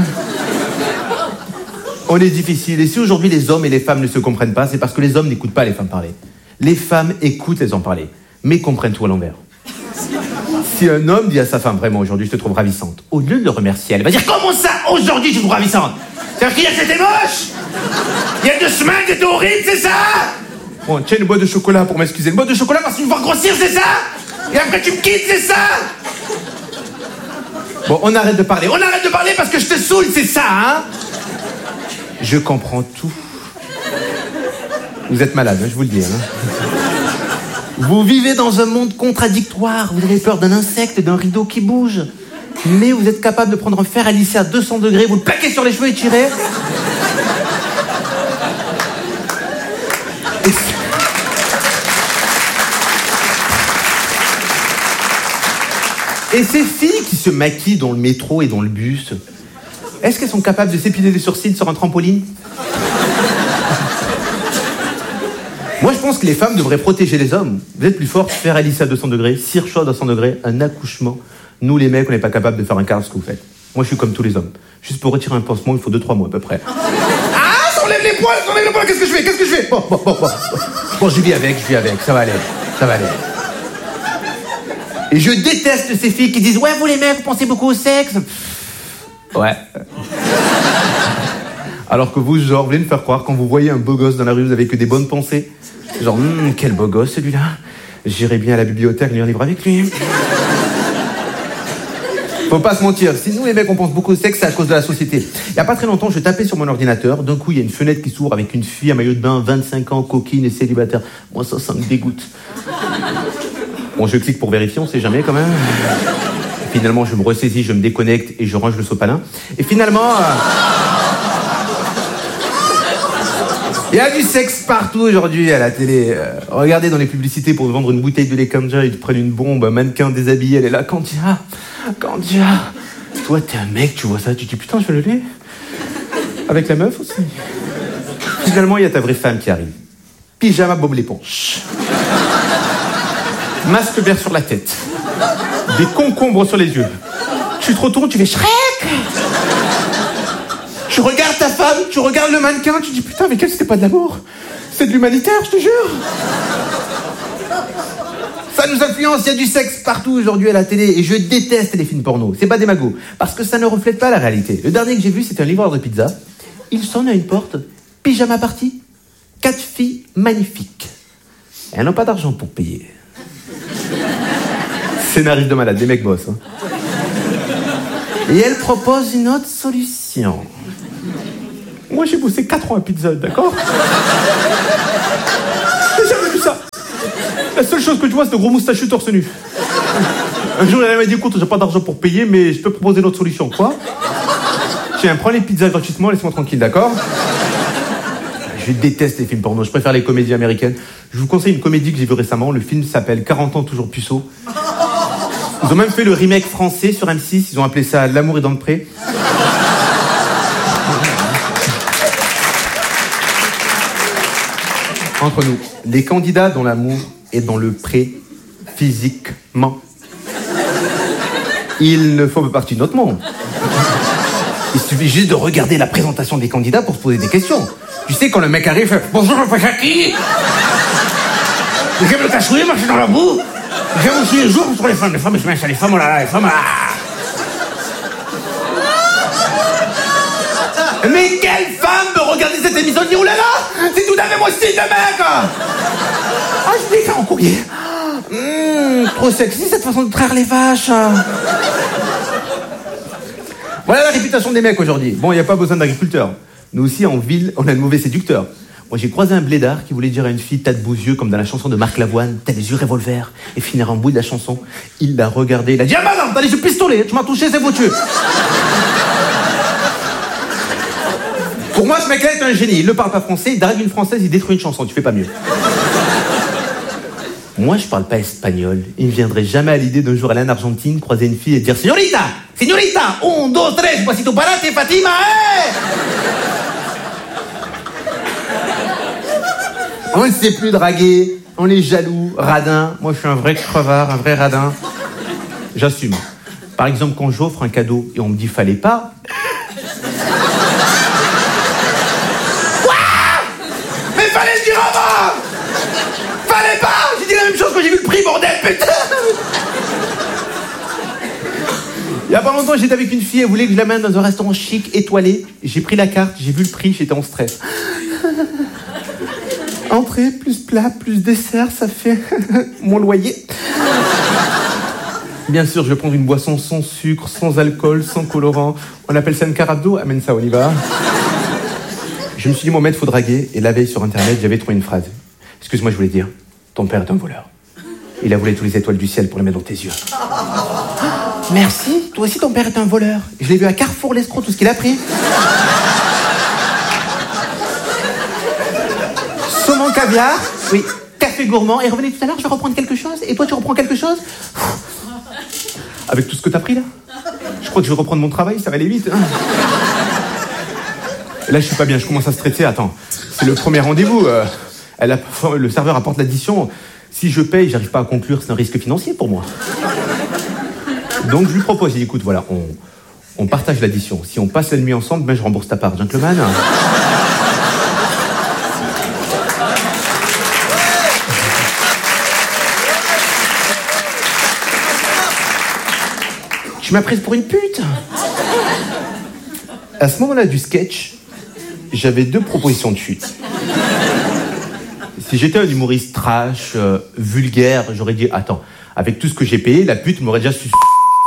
On est difficile. Et si aujourd'hui les hommes et les femmes ne se comprennent pas, c'est parce que les hommes n'écoutent pas les femmes parler. Les femmes écoutent les hommes parler, mais comprennent tout à l'envers. Si un homme dit à sa femme, vraiment, aujourd'hui, je te trouve ravissante, au lieu de le remercier, elle va dire, comment ça, aujourd'hui, je te trouve ravissante? C'est-à-dire qu'hier, j'étais moche? Il y a deux semaines, t'étais horrible, c'est ça? Bon, tiens, une boîte de chocolat pour m'excuser. Une boîte de chocolat parce que tu me vois grossir, c'est ça? Et après, tu me quittes, c'est ça? Bon, on arrête de parler. On arrête de parler parce que je te saoule, c'est ça, hein? Je comprends tout. Vous êtes malade, hein, je vous le dis, hein. Vous vivez dans un monde contradictoire. Vous avez peur d'un insecte, d'un rideau qui bouge. Mais vous êtes capable de prendre un fer à lisser à deux cents degrés, vous le plaquez sur les cheveux et tirez. Et, Et ces filles qui se maquillent dans le métro et dans le bus, est-ce qu'elles sont capables de s'épiler les sourcils sur un trampoline? Moi, je pense que les femmes devraient protéger les hommes. Vous êtes plus fortes, faire à lisser à deux cents degrés, cire chaude à cent degrés, un accouchement. Nous, les mecs, on n'est pas capables de faire un quart de ce que vous faites. Moi, je suis comme tous les hommes. Juste pour retirer un pansement, il faut deux trois mois à peu près. Ah, ça enlève les poils, ça enlève les poils, qu'est-ce que je fais? Qu'est-ce que je fais? Bon, bon, bon, bon. Bon, je vis avec, je vis avec, ça va aller, ça va aller. Et je déteste ces filles qui disent « Ouais, vous les mecs, vous pensez beaucoup au sexe ?» Ouais. Alors que vous, genre, vous voulez me faire croire, quand vous voyez un beau gosse dans la rue, vous avez que des bonnes pensées. Genre, hm, quel beau gosse celui-là. J'irai bien à la bibliothèque lire un livre avec lui. Faut pas se mentir, si nous les mecs on pense beaucoup au sexe, c'est à cause de la société. Il y a pas très longtemps, je tapais sur mon ordinateur, d'un coup il y a une fenêtre qui s'ouvre avec une fille à maillot de bain, vingt-cinq ans, coquine et célibataire. Moi ça, ça me dégoûte. Bon, je clique pour vérifier, on sait jamais quand même. Finalement, je me ressaisis, je me déconnecte et je range le sopalin. Et finalement... Euh... Il y a du sexe partout aujourd'hui à la télé. Euh, regardez dans les publicités pour vendre une bouteille de lait Kanja, ils te prennent une bombe, un mannequin déshabillé, elle est là, Kandia, Kandia. Toi, t'es un mec, tu vois ça, tu te dis putain, je veux le lait. Avec la meuf aussi. Finalement, il y a ta vraie femme qui arrive. Pyjama Bob l'éponge. Masque vert sur la tête. Des concombres sur les yeux. Tu te retournes, tu fais Shrek. Tu regardes ta femme, tu regardes le mannequin, tu dis putain, mais quel c'était pas de l'amour, c'est de l'humanitaire, je te jure. Ça nous influence, il y a du sexe partout aujourd'hui à la télé et je déteste les films porno. C'est pas des magots, parce que ça ne reflète pas la réalité. Le dernier que j'ai vu, c'était un livreur de pizza. Il sonne à une porte, pyjama party, quatre filles magnifiques. Et elles n'ont pas d'argent pour payer. Scénariste de malade, des mecs boss. Hein. Et elle propose une autre solution. Moi, j'ai bossé quatre ans à Pizza Hut, d'accord? J'ai jamais vu ça. La seule chose que je vois, c'est de gros moustachus torse nu. Un jour, elle m'a dit, écoute, j'ai pas d'argent pour payer, mais je peux proposer une autre solution. Quoi? Tiens, prends les pizzas gratuitement, laisse-moi tranquille, d'accord? Je déteste les films porno, je préfère les comédies américaines. Je vous conseille une comédie que j'ai vue récemment, le film s'appelle quarante ans toujours puceau. Ils ont même fait le remake français sur M six, ils ont appelé ça L'amour est dans le pré. Entre nous, les candidats dont l'amour est dans le pré physiquement, il ne faut pas partie de notre monde. Il suffit juste de regarder la présentation des candidats pour se poser des questions. Tu sais, quand le mec arrive, fait « Bonjour, je m'appelle Jackie. J'aime le cassoulet, marcher dans la boue. J'aime aussi les jours sur les femmes. Les femmes, je mets ça, les femmes, oh là là, les femmes, oh là là. » Mais quelle femme peut regarder cette émission et dire « Oh là là, c'est tout à fait mon style de mec. Ah, je vais faire en courrier. Mmh, trop sexy cette façon de traire les vaches. » Voilà la réputation des mecs aujourd'hui. Bon, il n'y a pas besoin d'agriculteurs. Nous aussi, en ville, on a de mauvais séducteurs. Moi, j'ai croisé un blédard qui voulait dire à une fille « t'as de beaux yeux » comme dans la chanson de Marc Lavoine, « t'as les yeux revolver » et finir en bout de la chanson. Il l'a regardé, il a dit « Ah bah non, t'as les yeux pistolets, tu m'as touché, c'est foutu » Pour moi, ce mec-là est un génie. Il ne parle pas français, il drague une française, il détruit une chanson. Tu fais pas mieux. Moi, je parle pas espagnol. Il ne viendrait jamais à l'idée d'un jour aller en Argentine, croiser une fille et dire « Señorita, señorita, un, dos, tres, pasito parate, Fatima, eh !» On ne sait plus draguer, on est jaloux, radin. Moi, je suis un vrai crevard, un vrai radin. J'assume. Par exemple, quand j'offre un cadeau et on me dit « fallait pas », fallait le dire avant! Fallait pas! J'ai dit la même chose quand j'ai vu le prix, bordel, putain! Il y a pas longtemps, j'étais avec une fille, elle voulait que je l'amène dans un restaurant chic, étoilé. J'ai pris la carte, j'ai vu le prix, j'étais en stress. Entrée, plus plat, plus dessert, ça fait mon loyer. Bien sûr, je vais prendre une boisson sans sucre, sans alcool, sans colorant. On appelle ça une carafe d'eau, amène ça, on y va. Je me suis dit, mon maître, faut draguer. Et la veille, sur Internet, j'avais trouvé une phrase. Excuse-moi, je voulais dire, ton père est un voleur. Il a volé toutes les étoiles du ciel pour les mettre dans tes yeux. Ah, merci, toi aussi, ton père est un voleur. Je l'ai vu à Carrefour, l'escroc, tout ce qu'il a pris. Saumon caviar, oui, café gourmand. Et revenez tout à l'heure, je vais reprendre quelque chose. Et toi, tu reprends quelque chose? Avec tout ce que t'as pris, là? Je crois que je vais reprendre mon travail, ça va aller vite. Hein. Et là, je suis pas bien, je commence à stresser. Attends, c'est le premier rendez-vous. Euh, elle a, le serveur apporte l'addition. Si je paye, j'arrive pas à conclure, c'est un risque financier pour moi. Donc, je lui propose, il dit, écoute, voilà, on, on partage l'addition. Si on passe la nuit ensemble, ben, je rembourse ta part, gentleman. Je m'as prise pour une pute. À ce moment-là du sketch, j'avais deux propositions de chute. Si j'étais un humoriste trash, euh, vulgaire, j'aurais dit, attends, avec tout ce que j'ai payé, la pute m'aurait déjà su...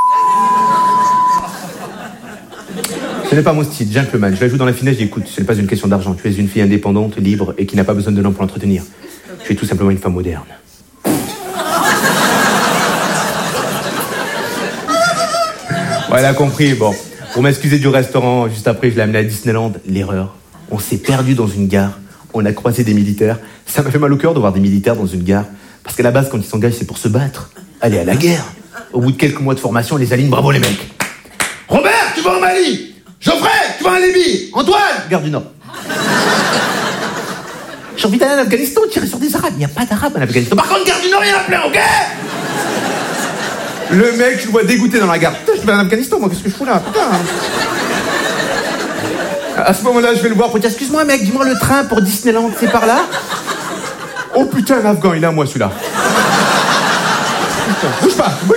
Ce n'est pas mon style, gentleman. Je la joue dans la finesse, je dis, écoute, ce n'est pas une question d'argent. Tu es une fille indépendante, libre et qui n'a pas besoin de l'homme pour l'entretenir. Tu es tout simplement une femme moderne. Ouais, elle a compris, bon. Pour m'excuser du restaurant, juste après, je l'ai amené à Disneyland. L'erreur. On s'est perdu dans une gare. On a croisé des militaires. Ça m'a fait mal au cœur de voir des militaires dans une gare. Parce qu'à la base, quand ils s'engagent, c'est pour se battre. Aller à la guerre. Au bout de quelques mois de formation, on les aligne. Bravo, les mecs. Robert, tu vas au Mali. Geoffrey, tu vas en Libye. Antoine, Gare du Nord. J'ai envie d'aller en Afghanistan, tirer sur des Arabes. Il n'y a pas d'Arabes en Afghanistan. Par contre, Gare du Nord, il y en a plein, ok? Le mec, je le vois dégoûté dans la gare. Putain, je vais en Afghanistan, moi, qu'est-ce que je fous là? Putain. À ce moment-là, je vais le voir pour dire, excuse-moi, mec, dis-moi le train pour Disneyland, c'est par là? Oh putain, un Afghan, il est à moi, celui-là. Putain, bouge pas, bouge.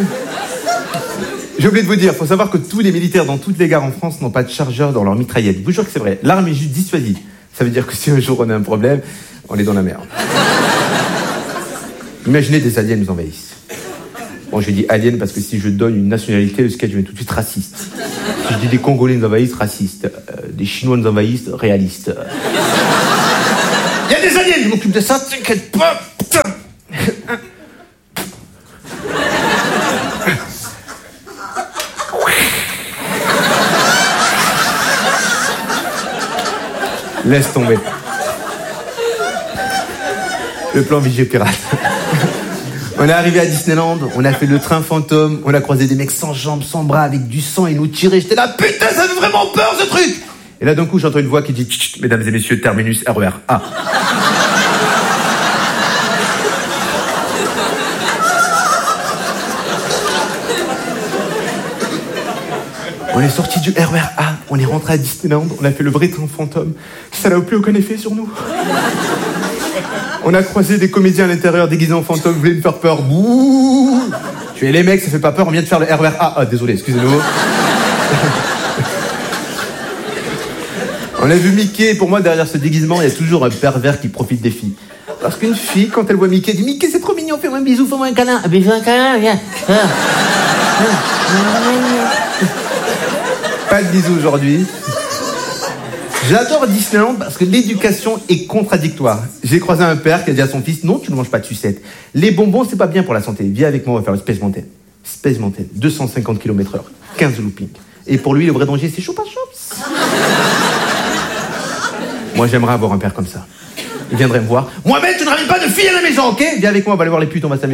J'ai oublié de vous dire, faut savoir que tous les militaires dans toutes les gares en France n'ont pas de chargeur dans leur mitraillette. Je vous jure que c'est vrai. L'arme est juste dissuasive. Ça veut dire que si un jour on a un problème, on est dans la merde. Imaginez des aliens nous envahissent. Bon, j'ai dit alien parce que si je donne une nationalité, le sketch devient tout de suite raciste. Si je dis des Congolais nous envahissent, raciste. Euh, des Chinois nous envahissent, réaliste. Il y a des aliens, je m'occupe de ça, t'inquiète pas. Putain. Laisse tomber. Le plan Vigée Pirate. On est arrivé à Disneyland, on a fait le train fantôme, on a croisé des mecs sans jambes, sans bras, avec du sang et nous tirer. J'étais là, putain, ça fait vraiment peur ce truc. Et là d'un coup j'entends une voix qui dit chut, mesdames et messieurs, terminus R E R A. On est sorti du R E R A, on est rentré à Disneyland, on a fait le vrai train fantôme. Ça n'a plus aucun effet sur nous. On a croisé des comédiens à l'intérieur déguisés en fantômes, voulaient nous faire peur. Bouh. Tu es les mecs, ça fait pas peur, on vient de faire le R E R A. Ah, désolé, excusez-nous. On a vu Mickey, pour moi, derrière ce déguisement, il y a toujours un pervers qui profite des filles. Parce qu'une fille, quand elle voit Mickey, dit « Mickey, c'est trop mignon, fais-moi un bisou, fais-moi un câlin. » Ah, ben fais un câlin, viens. Pas de bisous aujourd'hui. J'adore Disneyland parce que l'éducation est contradictoire. J'ai croisé un père qui a dit à son fils « Non, tu ne manges pas de sucette. Les bonbons, c'est pas bien pour la santé. Viens avec moi, on va faire le Space Mountain. » Space Mountain, deux cent cinquante kilomètres heure, quinze loopings. Et pour lui, le vrai danger, c'est Choupa Choups. Moi, j'aimerais avoir un père comme ça. Il viendrait me voir. « Mohamed, tu ne ramènes pas de filles à la maison, ok ? Viens avec moi, on va aller voir les putes, on va s'amuser. »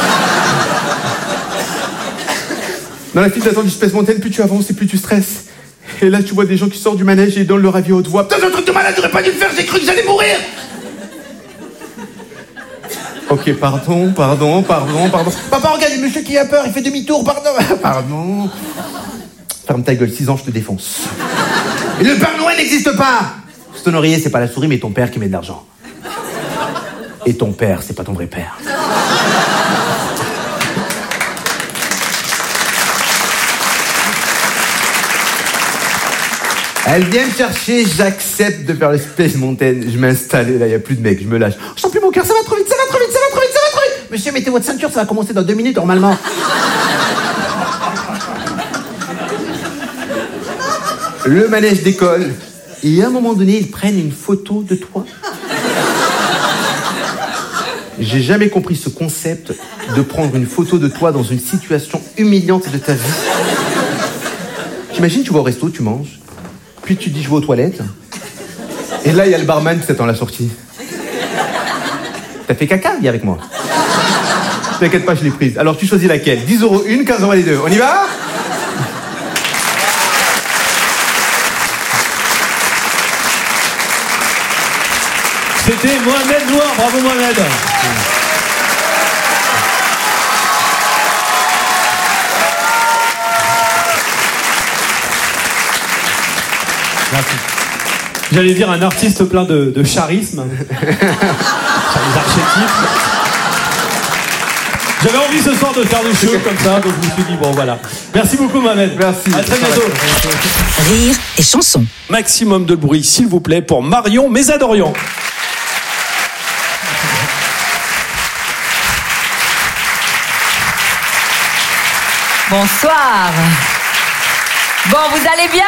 Dans la file d'attente du Space Mountain, plus tu avances et plus tu stresses. Et là, tu vois des gens qui sortent du manège et ils donnent leur avis à haute voix. Putain, c'est un truc de malade, j'aurais pas dû le faire, j'ai cru que j'allais mourir. Ok, pardon, pardon, pardon, pardon. Papa, regarde, le monsieur qui a peur, il fait demi-tour, pardon. Pardon. Ferme ta gueule, six ans, je te défonce. Et le Père Noël n'existe pas. Ton oreiller, c'est pas la souris, mais ton père qui met de l'argent. Et ton père, c'est pas ton vrai père. Elle vient me chercher, j'accepte de faire le Space Mountain. Je m'installe et là, il n'y a plus de mecs, je me lâche. Oh, je sens plus mon cœur, ça va trop vite, ça va trop vite, ça va trop vite, ça va trop vite. Monsieur, mettez votre ceinture, ça va commencer dans deux minutes normalement. Le manège décolle. Et à un moment donné, ils prennent une photo de toi. J'ai jamais compris ce concept de prendre une photo de toi dans une situation humiliante de ta vie. T'imagines, tu vas au resto, tu manges. Puis tu dis, je vais aux toilettes. Et là, il y a le barman qui t'attend à la sortie. T'as fait caca, viens avec moi. T'inquiète pas, je l'ai prise. Alors, tu choisis laquelle ? dix euros une, quinze euros les deux. On y va ? C'était Mohamed Noir. Bravo, Mohamed. Merci. J'allais dire un artiste plein de, de charisme. Les archétypes. J'avais envie ce soir de faire des shows comme ça, donc je me suis dit, bon voilà. Merci beaucoup, Mohamed. Merci. À très bientôt. Rire et chanson. Maximum de bruit, s'il vous plaît, pour Marion Mésadorian. Bonsoir. Bon, vous allez bien ?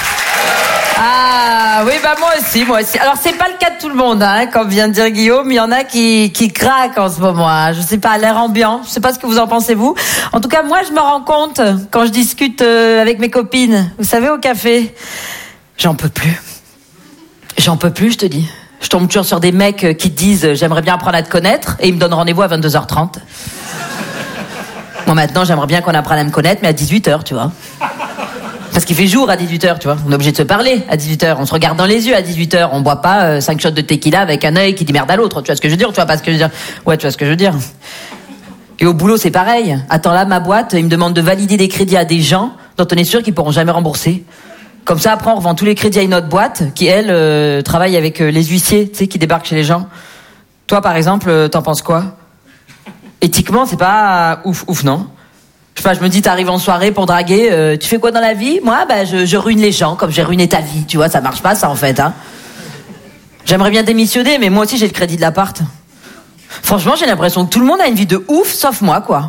Ah oui, bah moi aussi, moi aussi. Alors c'est pas le cas de tout le monde, hein, comme vient de dire Guillaume. Il y en a qui qui craquent en ce moment. Hein. Je sais pas, l'air ambiant. Je sais pas ce que vous en pensez vous. En tout cas, moi je me rends compte quand je discute euh, avec mes copines. Vous savez, au café, j'en peux plus. J'en peux plus, je te dis. Je tombe toujours sur des mecs qui te disent j'aimerais bien apprendre à te connaître et ils me donnent rendez-vous à vingt-deux heures trente. Moi maintenant, j'aimerais bien qu'on apprenne à me connaître, mais à dix-huit heures, tu vois. Parce qu'il fait jour à dix-huit heures, tu vois. On est obligé de se parler à dix-huit heures. On se regarde dans les yeux à dix-huit heures. On boit pas euh, cinq shots de tequila avec un œil qui dit merde à l'autre. Tu vois ce que je veux dire ? Tu vois pas ce que je veux dire ? Ouais, tu vois ce que je veux dire. Et au boulot, c'est pareil. Attends, là, ma boîte, ils me demandent de valider des crédits à des gens dont on est sûr qu'ils pourront jamais rembourser. Comme ça, après, on revend tous les crédits à une autre boîte qui, elle, euh, travaille avec euh, les huissiers, tu sais, qui débarquent chez les gens. Toi, par exemple, euh, t'en penses quoi ? Éthiquement, c'est pas euh, ouf, ouf, non ? Je sais pas, je me dis, t'arrives en soirée pour draguer, euh, tu fais quoi dans la vie ? Moi, bah, je, je ruine les gens comme j'ai ruiné ta vie, tu vois, ça marche pas, ça, en fait, hein. J'aimerais bien démissionner, mais moi aussi, j'ai le crédit de l'appart. Franchement, j'ai l'impression que tout le monde a une vie de ouf, sauf moi, quoi.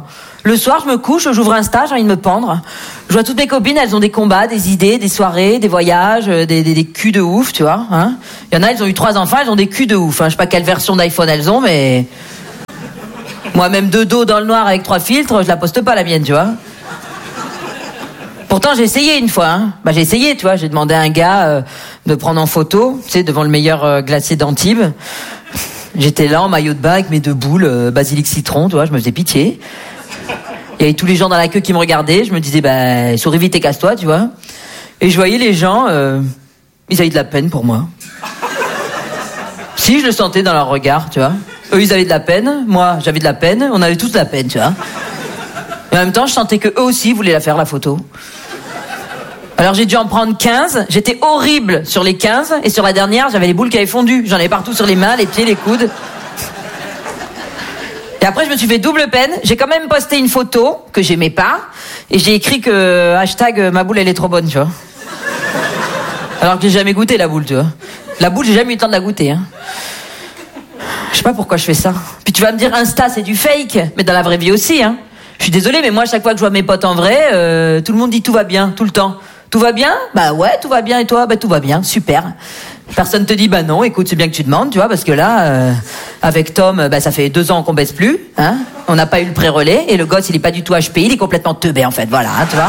Le soir, je me couche, j'ouvre Insta, j'ai envie de me pendre. Je vois toutes mes copines, elles ont des combats, des idées, des soirées, des voyages, des, des, des culs de ouf, tu vois. Hein. Il y en a, elles ont eu trois enfants, elles ont des culs de ouf. Hein. Je sais pas quelle version d'iPhone elles ont, mais... Moi-même de dos dans le noir avec trois filtres, je la poste pas la mienne, tu vois. Pourtant, j'ai essayé une fois. Hein. Bah, j'ai essayé, tu vois. J'ai demandé à un gars euh, de prendre en photo, tu sais, devant le meilleur euh, glacier d'Antibes. J'étais là en maillot de bain avec mes deux boules, euh, basilic citron, tu vois. Je me faisais pitié. Il y avait tous les gens dans la queue qui me regardaient. Je me disais, bah, souris vite et casse-toi, tu vois. Et je voyais les gens, euh, ils avaient de la peine pour moi. Si, je le sentais dans leur regard, tu vois. Eux, ils avaient de la peine. Moi, j'avais de la peine. On avait tous de la peine, tu vois. Et en même temps, je sentais que eux aussi voulaient la faire, la photo. Alors, j'ai dû en prendre quinze. J'étais horrible sur les quinze. Et sur la dernière, j'avais les boules qui avaient fondu. J'en avais partout sur les mains, les pieds, les coudes. Et après, je me suis fait double peine. J'ai quand même posté une photo que j'aimais pas. Et j'ai écrit que hashtag ma boule, elle est trop bonne, tu vois. Alors que j'ai jamais goûté la boule, tu vois. La boule, j'ai jamais eu le temps de la goûter, hein. Je sais pas pourquoi je fais ça. Puis tu vas me dire, Insta, c'est du fake. Mais dans la vraie vie aussi, hein. Je suis désolée, mais moi, chaque fois que je vois mes potes en vrai, euh, tout le monde dit tout va bien, tout le temps. Tout va bien? Bah ouais, tout va bien. Et toi? Bah tout va bien, super. Personne te dit, bah non, écoute, c'est bien que tu demandes, tu vois, parce que là, euh, avec Tom, bah ça fait deux ans qu'on baisse plus, hein. On n'a pas eu le pré-relais, et le gosse, il est pas du tout H P I, il est complètement teubé, en fait, voilà, hein, tu vois.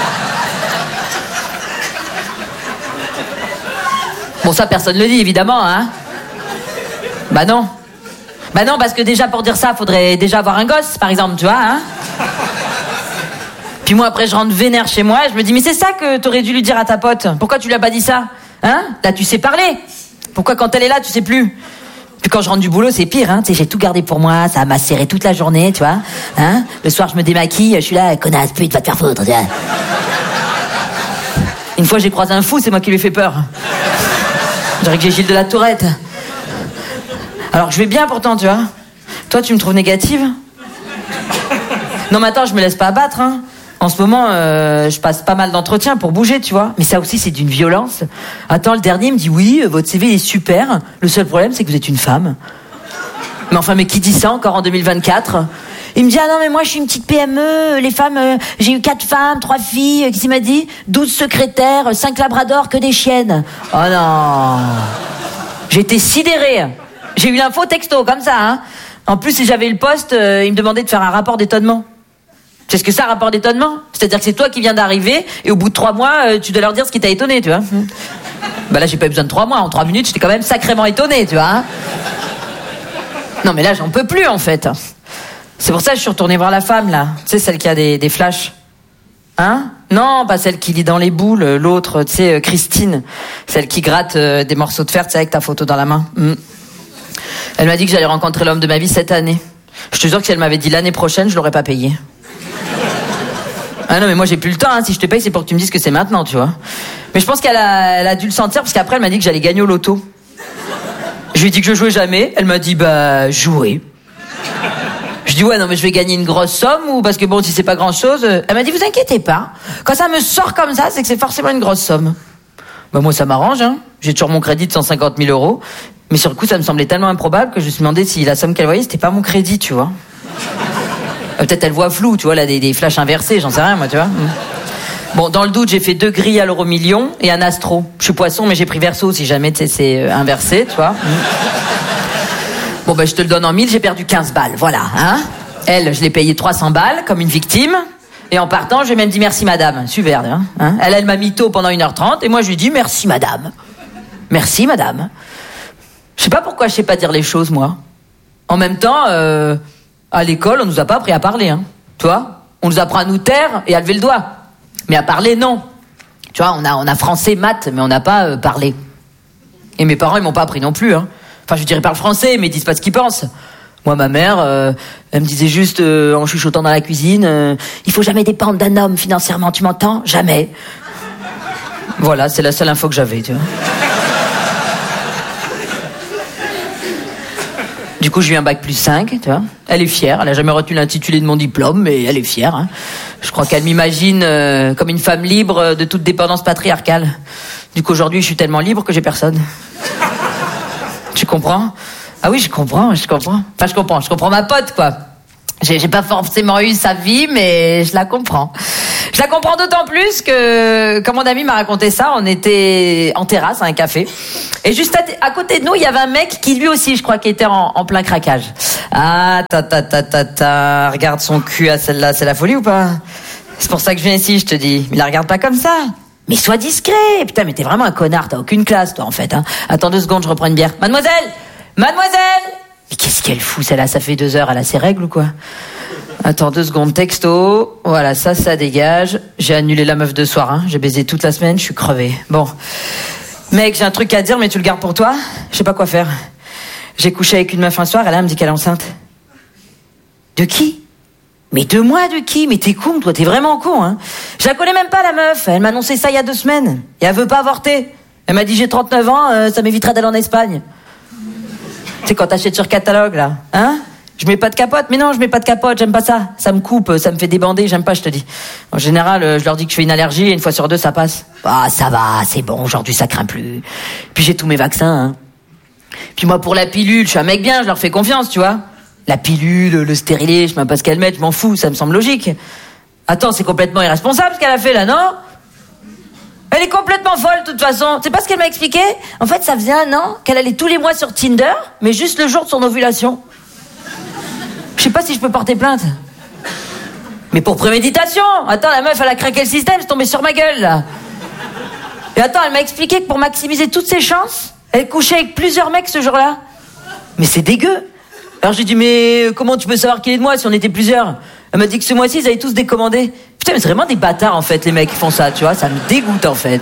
Bon, ça, personne le dit, évidemment, hein. Bah non. Bah non, parce que déjà, pour dire ça, faudrait déjà avoir un gosse, par exemple, tu vois, hein. Puis moi, après, je rentre vénère chez moi, et je me dis, mais c'est ça que t'aurais dû lui dire à ta pote. Pourquoi tu lui as pas dit ça? Hein? Là, tu sais parler. Pourquoi quand elle est là, tu sais plus? Puis quand je rentre du boulot, c'est pire, hein. Tu sais, j'ai tout gardé pour moi, ça m'a serré toute la journée, tu vois. Hein? Le soir, je me démaquille, je suis là, connasse, pute, va te faire foutre, tu vois. Une fois, j'ai croisé un fou, c'est moi qui lui ai fait peur. Je dirais que j'ai Gilles de la Tourette. Alors, je vais bien pourtant, tu vois. Toi, tu me trouves négative? Non, mais attends, je me laisse pas abattre, hein. En ce moment, euh, je passe pas mal d'entretiens pour bouger, tu vois. Mais ça aussi, c'est d'une violence. Attends, le dernier me dit, oui, votre C V est super. Le seul problème, c'est que vous êtes une femme. Mais enfin, mais qui dit ça encore en deux mille vingt-quatre? Il me dit, ah non, mais moi, je suis une petite P M E. Les femmes, euh, j'ai eu quatre femmes, trois filles. Qu'est-ce qu'il m'a dit? douze secrétaires, cinq labradors, que des chiennes. Oh non. J'étais sidérée. J'ai eu l'info texto, comme ça, hein. En plus, si j'avais le poste, euh, il me demandait de faire un rapport d'étonnement. C'est ce que c'est un rapport d'étonnement? C'est-à-dire que c'est toi qui viens d'arriver, et au bout de trois mois, euh, tu dois leur dire ce qui t'a étonné, tu vois. Mmh. Bah là, j'ai pas eu besoin de trois mois. En trois minutes, j'étais quand même sacrément étonné, tu vois. Hein. Non, mais là, j'en peux plus, en fait. C'est pour ça que je suis retournée voir la femme, là. Tu sais, celle qui a des, des flashs. Hein? Non, pas celle qui lit dans les boules. L'autre, tu sais, Christine. Celle qui gratte euh, des morceaux de fer, tu sais, avec ta photo dans la main. Mmh. Elle m'a dit que j'allais rencontrer l'homme de ma vie cette année. Je te jure que si elle m'avait dit l'année prochaine, je l'aurais pas payé. Ah non, mais moi j'ai plus le temps, hein. Si je te paye, c'est pour que tu me dises que c'est maintenant, tu vois. Mais je pense qu'elle a, elle a dû le sentir, parce qu'après elle m'a dit que j'allais gagner au loto. Je lui ai dit que je jouais jamais. Elle m'a dit, bah, jouer. Je dis, ouais, non, mais je vais gagner une grosse somme, ou parce que bon, si c'est pas grand chose. Elle m'a dit, vous inquiétez pas. Quand ça me sort comme ça, c'est que c'est forcément une grosse somme. Bah, moi, ça m'arrange, hein. J'ai toujours mon crédit de cent cinquante mille euros. Mais sur le coup, ça me semblait tellement improbable que je me suis demandé si la somme qu'elle voyait, c'était pas mon crédit, tu vois. Euh, peut-être elle voit flou, tu vois, là, des, des flashs inversés, j'en sais rien, moi, tu vois. Mmh. Bon, dans le doute, j'ai fait deux grilles à l'euro million et un astro. Je suis poisson, mais j'ai pris verso si jamais, tu sais, c'est euh, inversé, tu vois. Mmh. Bon, ben, je te le donne en mille, j'ai perdu quinze balles, voilà, hein. Elle, je l'ai payé trois cents balles, comme une victime. Et en partant, j'ai même dit merci madame. Super, hein, hein. Elle, elle m'a mytho pendant une heure trente, et moi, je lui dis merci madame. Merci madame. Je sais pas pourquoi je sais pas dire les choses, moi. En même temps, euh, à l'école, on nous a pas appris à parler, hein. Tu vois? On nous apprend à nous taire et à lever le doigt. Mais à parler, non. Tu vois, on a, on a français, maths, mais on n'a pas euh, parlé. Et mes parents, ils m'ont pas appris non plus, hein. Enfin, je dirais parle français, mais ils disent pas ce qu'ils pensent. Moi, ma mère, euh, elle me disait juste, euh, en chuchotant dans la cuisine, euh, il faut jamais dépendre d'un homme financièrement, tu m'entends? Jamais. Voilà, c'est la seule info que j'avais, tu vois. Du coup, j'ai eu un bac plus cinq, tu vois. Elle est fière, elle a jamais retenu l'intitulé de mon diplôme, mais elle est fière, hein. Je crois qu'elle m'imagine euh, comme une femme libre de toute dépendance patriarcale. Du coup, aujourd'hui, je suis tellement libre que j'ai personne. Tu comprends? Ah oui, je comprends, je comprends. Enfin, je comprends, je comprends ma pote, quoi. J'ai, j'ai pas forcément eu sa vie, mais je la comprends. Je la comprends d'autant plus que, quand mon ami m'a raconté ça, on était en terrasse à un café. Et juste à, à côté de nous, il y avait un mec qui lui aussi, je crois, qui était en, en plein craquage. Ah, ta ta ta ta ta, regarde son cul à celle-là, c'est la folie ou pas? C'est pour ça que je viens ici, je te dis. Mais la regarde pas comme ça. Mais sois discret. Putain, mais t'es vraiment un connard, t'as aucune classe, toi, en fait, hein. Attends deux secondes, je reprends une bière. Mademoiselle! Mademoiselle! Mais qu'est-ce qu'elle fout, celle-là? Ça fait deux heures, elle a ses règles ou quoi? Attends deux secondes, texto. Voilà, ça, ça dégage. J'ai annulé la meuf de soir, hein. J'ai baisé toute la semaine, je suis crevé. Bon. Mec, j'ai un truc à dire, mais tu le gardes pour toi? Je sais pas quoi faire. J'ai couché avec une meuf un soir, elle, elle me dit qu'elle est enceinte. De qui? Mais de moi, de qui? Mais t'es con, toi, t'es vraiment con, hein. Je la connais même pas, la meuf. Elle m'a annoncé ça il y a deux semaines. Et elle veut pas avorter. Elle m'a dit, j'ai trente-neuf ans, euh, ça m'éviterait d'aller en Espagne. Tu sais, quand t'achètes sur catalogue, là, hein? Je mets pas de capote. Mais non, je mets pas de capote, j'aime pas ça. Ça me coupe, ça me fait débander, j'aime pas, je te dis. En général, je leur dis que je fais une allergie et une fois sur deux, ça passe. Ah, ça va, c'est bon, aujourd'hui, ça craint plus. Puis j'ai tous mes vaccins, hein. Puis moi, pour la pilule, je suis un mec bien, je leur fais confiance, tu vois. La pilule, le stérilet, je sais même pas ce qu'elle met, je m'en fous, ça me semble logique. Attends, c'est complètement irresponsable ce qu'elle a fait, là, non? Elle est complètement folle, de toute façon. C'est pas ce qu'elle m'a expliqué? En fait, ça faisait un an qu'elle allait tous les mois sur Tinder, mais juste le jour de son ovulation. Je sais pas si je peux porter plainte. Mais pour préméditation. Attends, la meuf, elle a craqué le système, c'est tombé sur ma gueule, là. Et attends, elle m'a expliqué que pour maximiser toutes ses chances, elle couchait avec plusieurs mecs ce jour-là. Mais c'est dégueu. Alors j'ai dit, mais comment tu peux savoir qui est de moi si on était plusieurs? Elle m'a dit que ce mois-ci, ils avaient tous décommandé. Putain, mais c'est vraiment des bâtards, en fait, les mecs qui font ça, tu vois. Ça me dégoûte, en fait.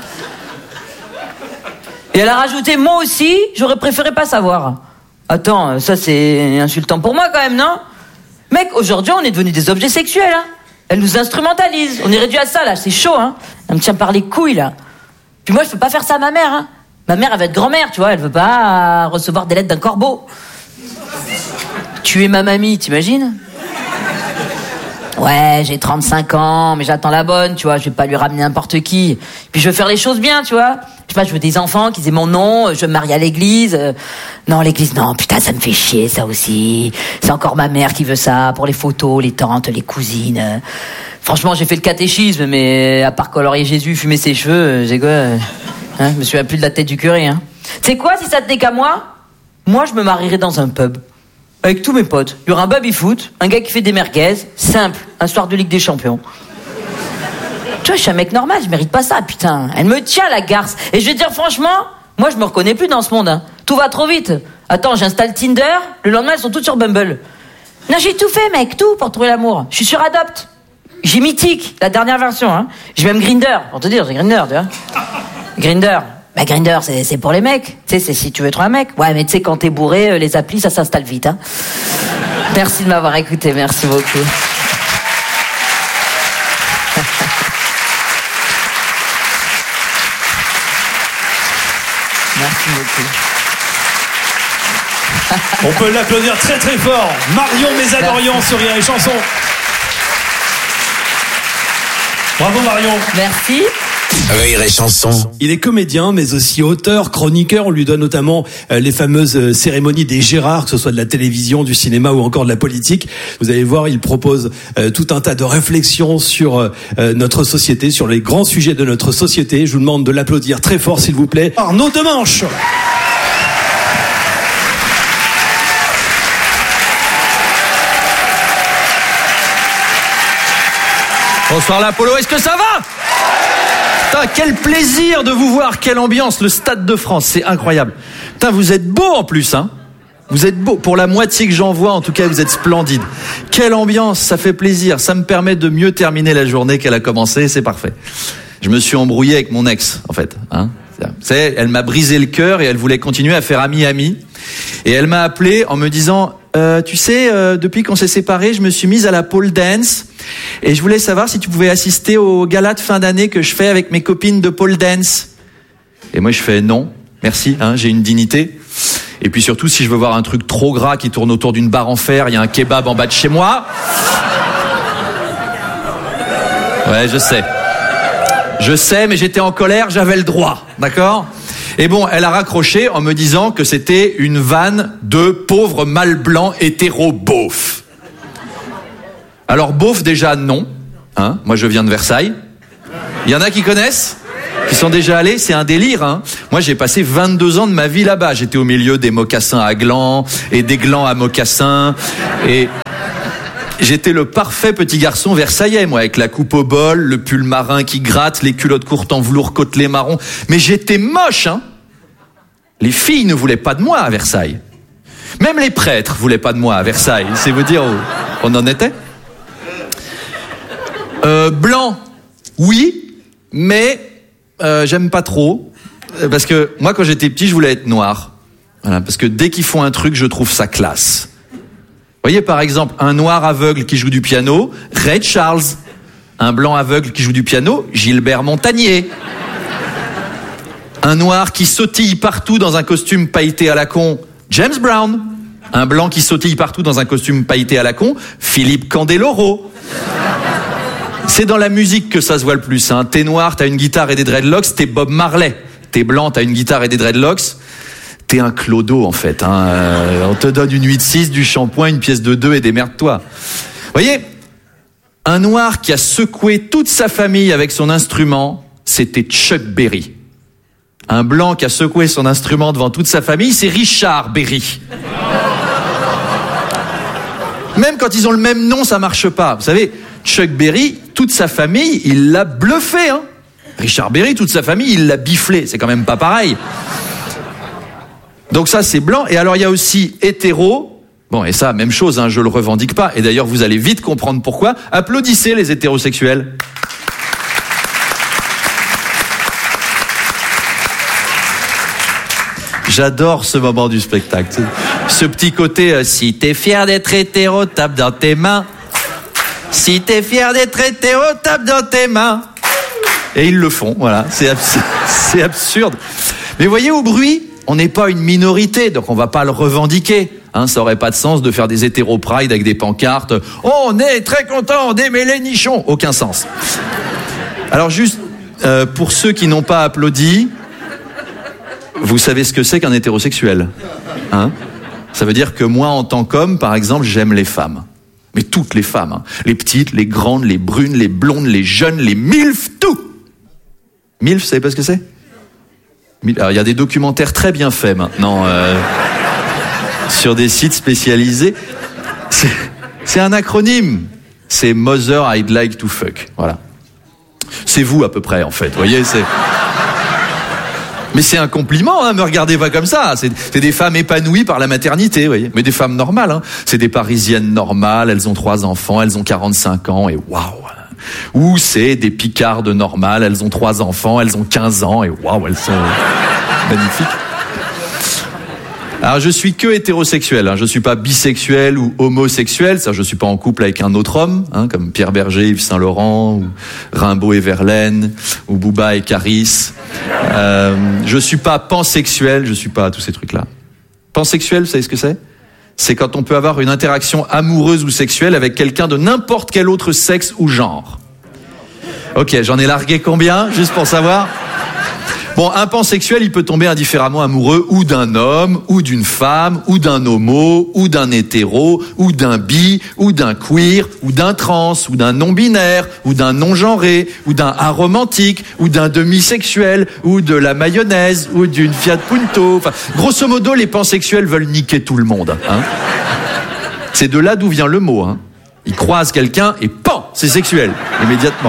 Et elle a rajouté, moi aussi, j'aurais préféré pas savoir. Attends, ça c'est insultant pour moi, quand même, non? Mec, aujourd'hui, on est devenus des objets sexuels, hein. Elle nous instrumentalise. On est réduit à ça, là. C'est chaud, hein. Elle me tient par les couilles, là. Puis moi, je peux pas faire ça à ma mère, hein. Ma mère, elle va être grand-mère, tu vois. Elle veut pas recevoir des lettres d'un corbeau. Tuer ma mamie, t'imagines? Ouais, j'ai trente-cinq ans, mais j'attends la bonne, tu vois. Je vais pas lui ramener n'importe qui. Puis je veux faire les choses bien, tu vois. Je sais pas, je veux des enfants qui aient mon nom, je veux me marier à l'église. Non, l'église, non, putain, ça me fait chier, ça aussi. C'est encore ma mère qui veut ça, pour les photos, les tantes, les cousines. Franchement, j'ai fait le catéchisme, mais à part colorier Jésus, fumer ses cheveux, j'ai quoi, hein, je me souviens plus de la tête du curé, hein. Tu sais quoi, si ça tenait qu'à moi, moi, je me marierais dans un pub. Avec tous mes potes. Il y aura un baby-foot, un gars qui fait des merguez, simple, un soir de Ligue des Champions. Tu vois, je suis un mec normal, je mérite pas ça, putain. Elle me tient, la garce. Et je vais te dire franchement, moi je me reconnais plus dans ce monde, hein. Tout va trop vite. Attends, j'installe Tinder, le lendemain elles sont toutes sur Bumble. Non, j'ai tout fait, mec, tout pour trouver l'amour. Je suis sur Adopt. J'ai Mythique, la dernière version, hein. J'ai même Grindr, pour te dire, j'ai Grindr, tu vois. Grindr. Bah, Grindr, c'est, c'est pour les mecs. Tu sais, c'est si tu veux trouver un mec. Ouais, mais tu sais, quand t'es bourré, les applis, ça s'installe vite, hein. Merci de m'avoir écouté, merci beaucoup. Merci beaucoup. On peut l'applaudir très très fort. Marion Mézadorian sur Rire et Chanson. Bravo Marion. Merci. Rire et Chanson. Il est comédien, mais aussi auteur, chroniqueur. On lui donne notamment euh, les fameuses euh, cérémonies des Gérards, que ce soit de la télévision, du cinéma ou encore de la politique. Vous allez voir, il propose euh, tout un tas de réflexions sur euh, notre société, sur les grands sujets de notre société. Je vous demande de l'applaudir très fort, s'il vous plaît. Arnaud Demanche. Bonsoir l'Apollo, est-ce que ça va? Putain, quel plaisir de vous voir, quelle ambiance, le Stade de France, c'est incroyable. Putain, vous êtes beau en plus, hein. Vous êtes beau, pour la moitié que j'en vois, en tout cas, vous êtes splendide. Quelle ambiance, ça fait plaisir, ça me permet de mieux terminer la journée qu'elle a commencé, c'est parfait. Je me suis embrouillé avec mon ex, en fait, hein. C'est, elle m'a brisé le cœur et elle voulait continuer à faire ami-ami. Et elle m'a appelé en me disant, euh, tu sais, euh, depuis qu'on s'est séparés, je me suis mise à la pole dance et je voulais savoir si tu pouvais assister au gala de fin d'année que je fais avec mes copines de pole dance. Et moi je fais non, merci, hein, j'ai une dignité. Et puis surtout, si je veux voir un truc trop gras qui tourne autour d'une barre en fer, il y a un kebab en bas de chez moi. Ouais, je sais. Je sais, mais j'étais en colère, j'avais le droit, d'accord ? Et bon, elle a raccroché en me disant que c'était une vanne de pauvres mâles blancs hétéro beaufs. Alors beauf déjà non, hein. Moi je viens de Versailles. Il y en a qui connaissent, qui sont déjà allés, c'est un délire, hein. Moi j'ai passé vingt-deux ans de ma vie là-bas. J'étais au milieu des mocassins à glands et des glands à mocassins et j'étais le parfait petit garçon versaillais, moi, avec la coupe au bol, le pull marin qui gratte, les culottes courtes en velours côtelé marron. Mais j'étais moche, hein. Les filles ne voulaient pas de moi à Versailles. Même les prêtres voulaient pas de moi à Versailles. C'est vous dire où on en était. Euh, blanc, oui, mais euh, j'aime pas trop. Parce que moi, quand j'étais petit, je voulais être noir. Voilà, parce que dès qu'ils font un truc, je trouve ça classe. Vous voyez, par exemple, un noir aveugle qui joue du piano, Ray Charles. Un blanc aveugle qui joue du piano, Gilbert Montagnier. Un noir qui sautille partout dans un costume pailleté à la con, James Brown. Un blanc qui sautille partout dans un costume pailleté à la con, Philippe Candeloro. C'est dans la musique que ça se voit le plus, hein. T'es noir, t'as une guitare et des dreadlocks, t'es Bob Marley. T'es blanc, t'as une guitare et des dreadlocks, t'es un clodo en fait, hein. Euh, on te donne une huit six, du shampoing, une pièce de deux et démerde-toi. Vous voyez, un noir qui a secoué toute sa famille avec son instrument, c'était Chuck Berry. Un blanc qui a secoué son instrument devant toute sa famille, c'est Richard Berry. Même quand ils ont le même nom, ça marche pas. Vous savez, Chuck Berry, toute sa famille, il l'a bluffé, hein. Richard Berry, toute sa famille, il l'a biflé. C'est quand même pas pareil. Donc ça, c'est blanc. Et alors, il y a aussi hétéro. Bon, et ça, même chose, hein, je le revendique pas. Et d'ailleurs, vous allez vite comprendre pourquoi. Applaudissez les hétérosexuels. J'adore ce moment du spectacle. Ce petit côté, euh, si t'es fier d'être hétéro, tape dans tes mains. Si t'es fier d'être hétéro, tape dans tes mains. Et ils le font, voilà. C'est, abs- c'est absurde. Mais voyez, au bruit, on n'est pas une minorité, donc on va pas le revendiquer. Hein, ça aurait pas de sens de faire des hétéro-pride avec des pancartes. Oh, on est très content d'aimer les nichons. Aucun sens. Alors juste, euh, pour ceux qui n'ont pas applaudi, vous savez ce que c'est qu'un hétérosexuel, hein? Ça veut dire que moi, en tant qu'homme, par exemple, j'aime les femmes. Mais toutes les femmes, hein. Les petites, les grandes, les brunes, les blondes, les jeunes, les milfs, tout. Milf, vous savez pas ce que c'est? Alors, il y a des documentaires très bien faits maintenant euh, sur des sites spécialisés. C'est, c'est un acronyme. C'est Mother I'd like to fuck. Voilà. C'est vous à peu près, en fait. Vous voyez, c'est... Mais c'est un compliment, hein, me regardez pas comme ça. C'est, c'est des femmes épanouies par la maternité, vous voyez. Mais des femmes normales, hein. C'est des Parisiennes normales, elles ont trois enfants, elles ont quarante-cinq ans, et waouh. Ou c'est des Picardes normales, elles ont trois enfants, elles ont quinze ans, et waouh, elles sont magnifiques. Alors je suis que hétérosexuel, hein. Je suis pas bisexuel ou homosexuel, ça je suis pas en couple avec un autre homme, hein, comme Pierre Berger, Yves Saint Laurent, ou Rimbaud et Verlaine, ou Booba et Caris. Euh, je suis pas pansexuel, je suis pas tous ces trucs-là. Pansexuel, vous savez ce que c'est? C'est quand on peut avoir une interaction amoureuse ou sexuelle avec quelqu'un de n'importe quel autre sexe ou genre. Ok, j'en ai largué combien, juste pour savoir? Bon, un pansexuel, il peut tomber indifféremment amoureux ou d'un homme, ou d'une femme, ou d'un homo, ou d'un hétéro, ou d'un bi, ou d'un queer, ou d'un trans, ou d'un non-binaire, ou d'un non-genré, ou d'un aromantique, ou d'un demisexuel, ou de la mayonnaise, ou d'une Fiat Punto. Enfin, grosso modo, les pansexuels veulent niquer tout le monde, hein. C'est de là d'où vient le mot, hein. Ils croisent quelqu'un et pan, c'est sexuel, immédiatement.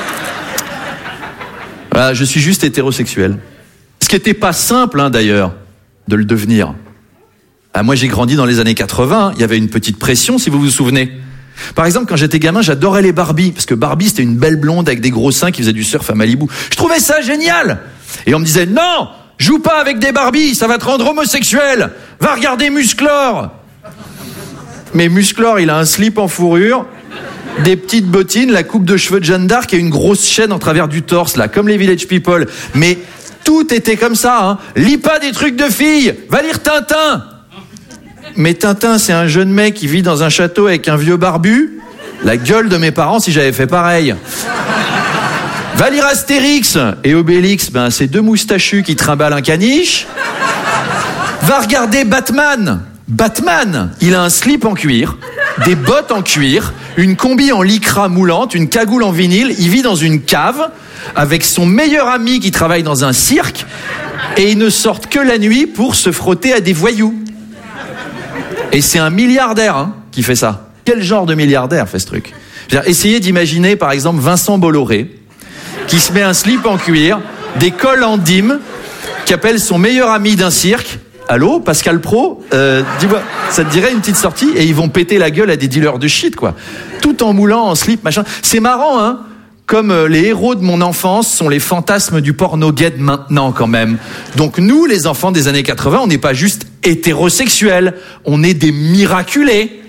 Voilà, je suis juste hétérosexuel. Ce qui n'était pas simple, hein, d'ailleurs, de le devenir. Ah, moi, j'ai grandi dans les années quatre-vingts. Il y avait une petite pression, si vous vous souvenez. Par exemple, quand j'étais gamin, j'adorais les Barbie. Parce que Barbie, c'était une belle blonde avec des gros seins qui faisait du surf à Malibu. Je trouvais ça génial. Et on me disait, non, joue pas avec des Barbie, ça va te rendre homosexuel. Va regarder Musclor. Mais Musclor, il a un slip en fourrure, des petites bottines, la coupe de cheveux de Jeanne d'Arc et une grosse chaîne en travers du torse, là, comme les Village People. Mais tout était comme ça, hein. Lis pas des trucs de filles, va lire Tintin. Mais Tintin, c'est un jeune mec qui vit dans un château avec un vieux barbu. La gueule de mes parents si j'avais fait pareil. Va lire Astérix et Obélix, ben c'est deux moustachus qui trimballent un caniche. Va regarder Batman. Batman, il a un slip en cuir, des bottes en cuir, une combi en lycra moulante, une cagoule en vinyle. Il vit dans une cave avec son meilleur ami qui travaille dans un cirque et ils ne sortent que la nuit pour se frotter à des voyous. Et c'est un milliardaire hein, qui fait ça. Quel genre de milliardaire fait ce truc? Essayez d'imaginer par exemple Vincent Bolloré qui se met un slip en cuir, des cols en dîme, qui appelle son meilleur ami d'un cirque. Allô, Pascal Pro, euh, dis-moi, ça te dirait une petite sortie? Et ils vont péter la gueule à des dealers de shit, quoi. Tout en moulant, en slip, machin. C'est marrant, hein? Comme euh, les héros de mon enfance sont les fantasmes du porno gay de maintenant, quand même. Donc nous, les enfants des années quatre-vingts, on n'est pas juste hétérosexuels, on est des miraculés.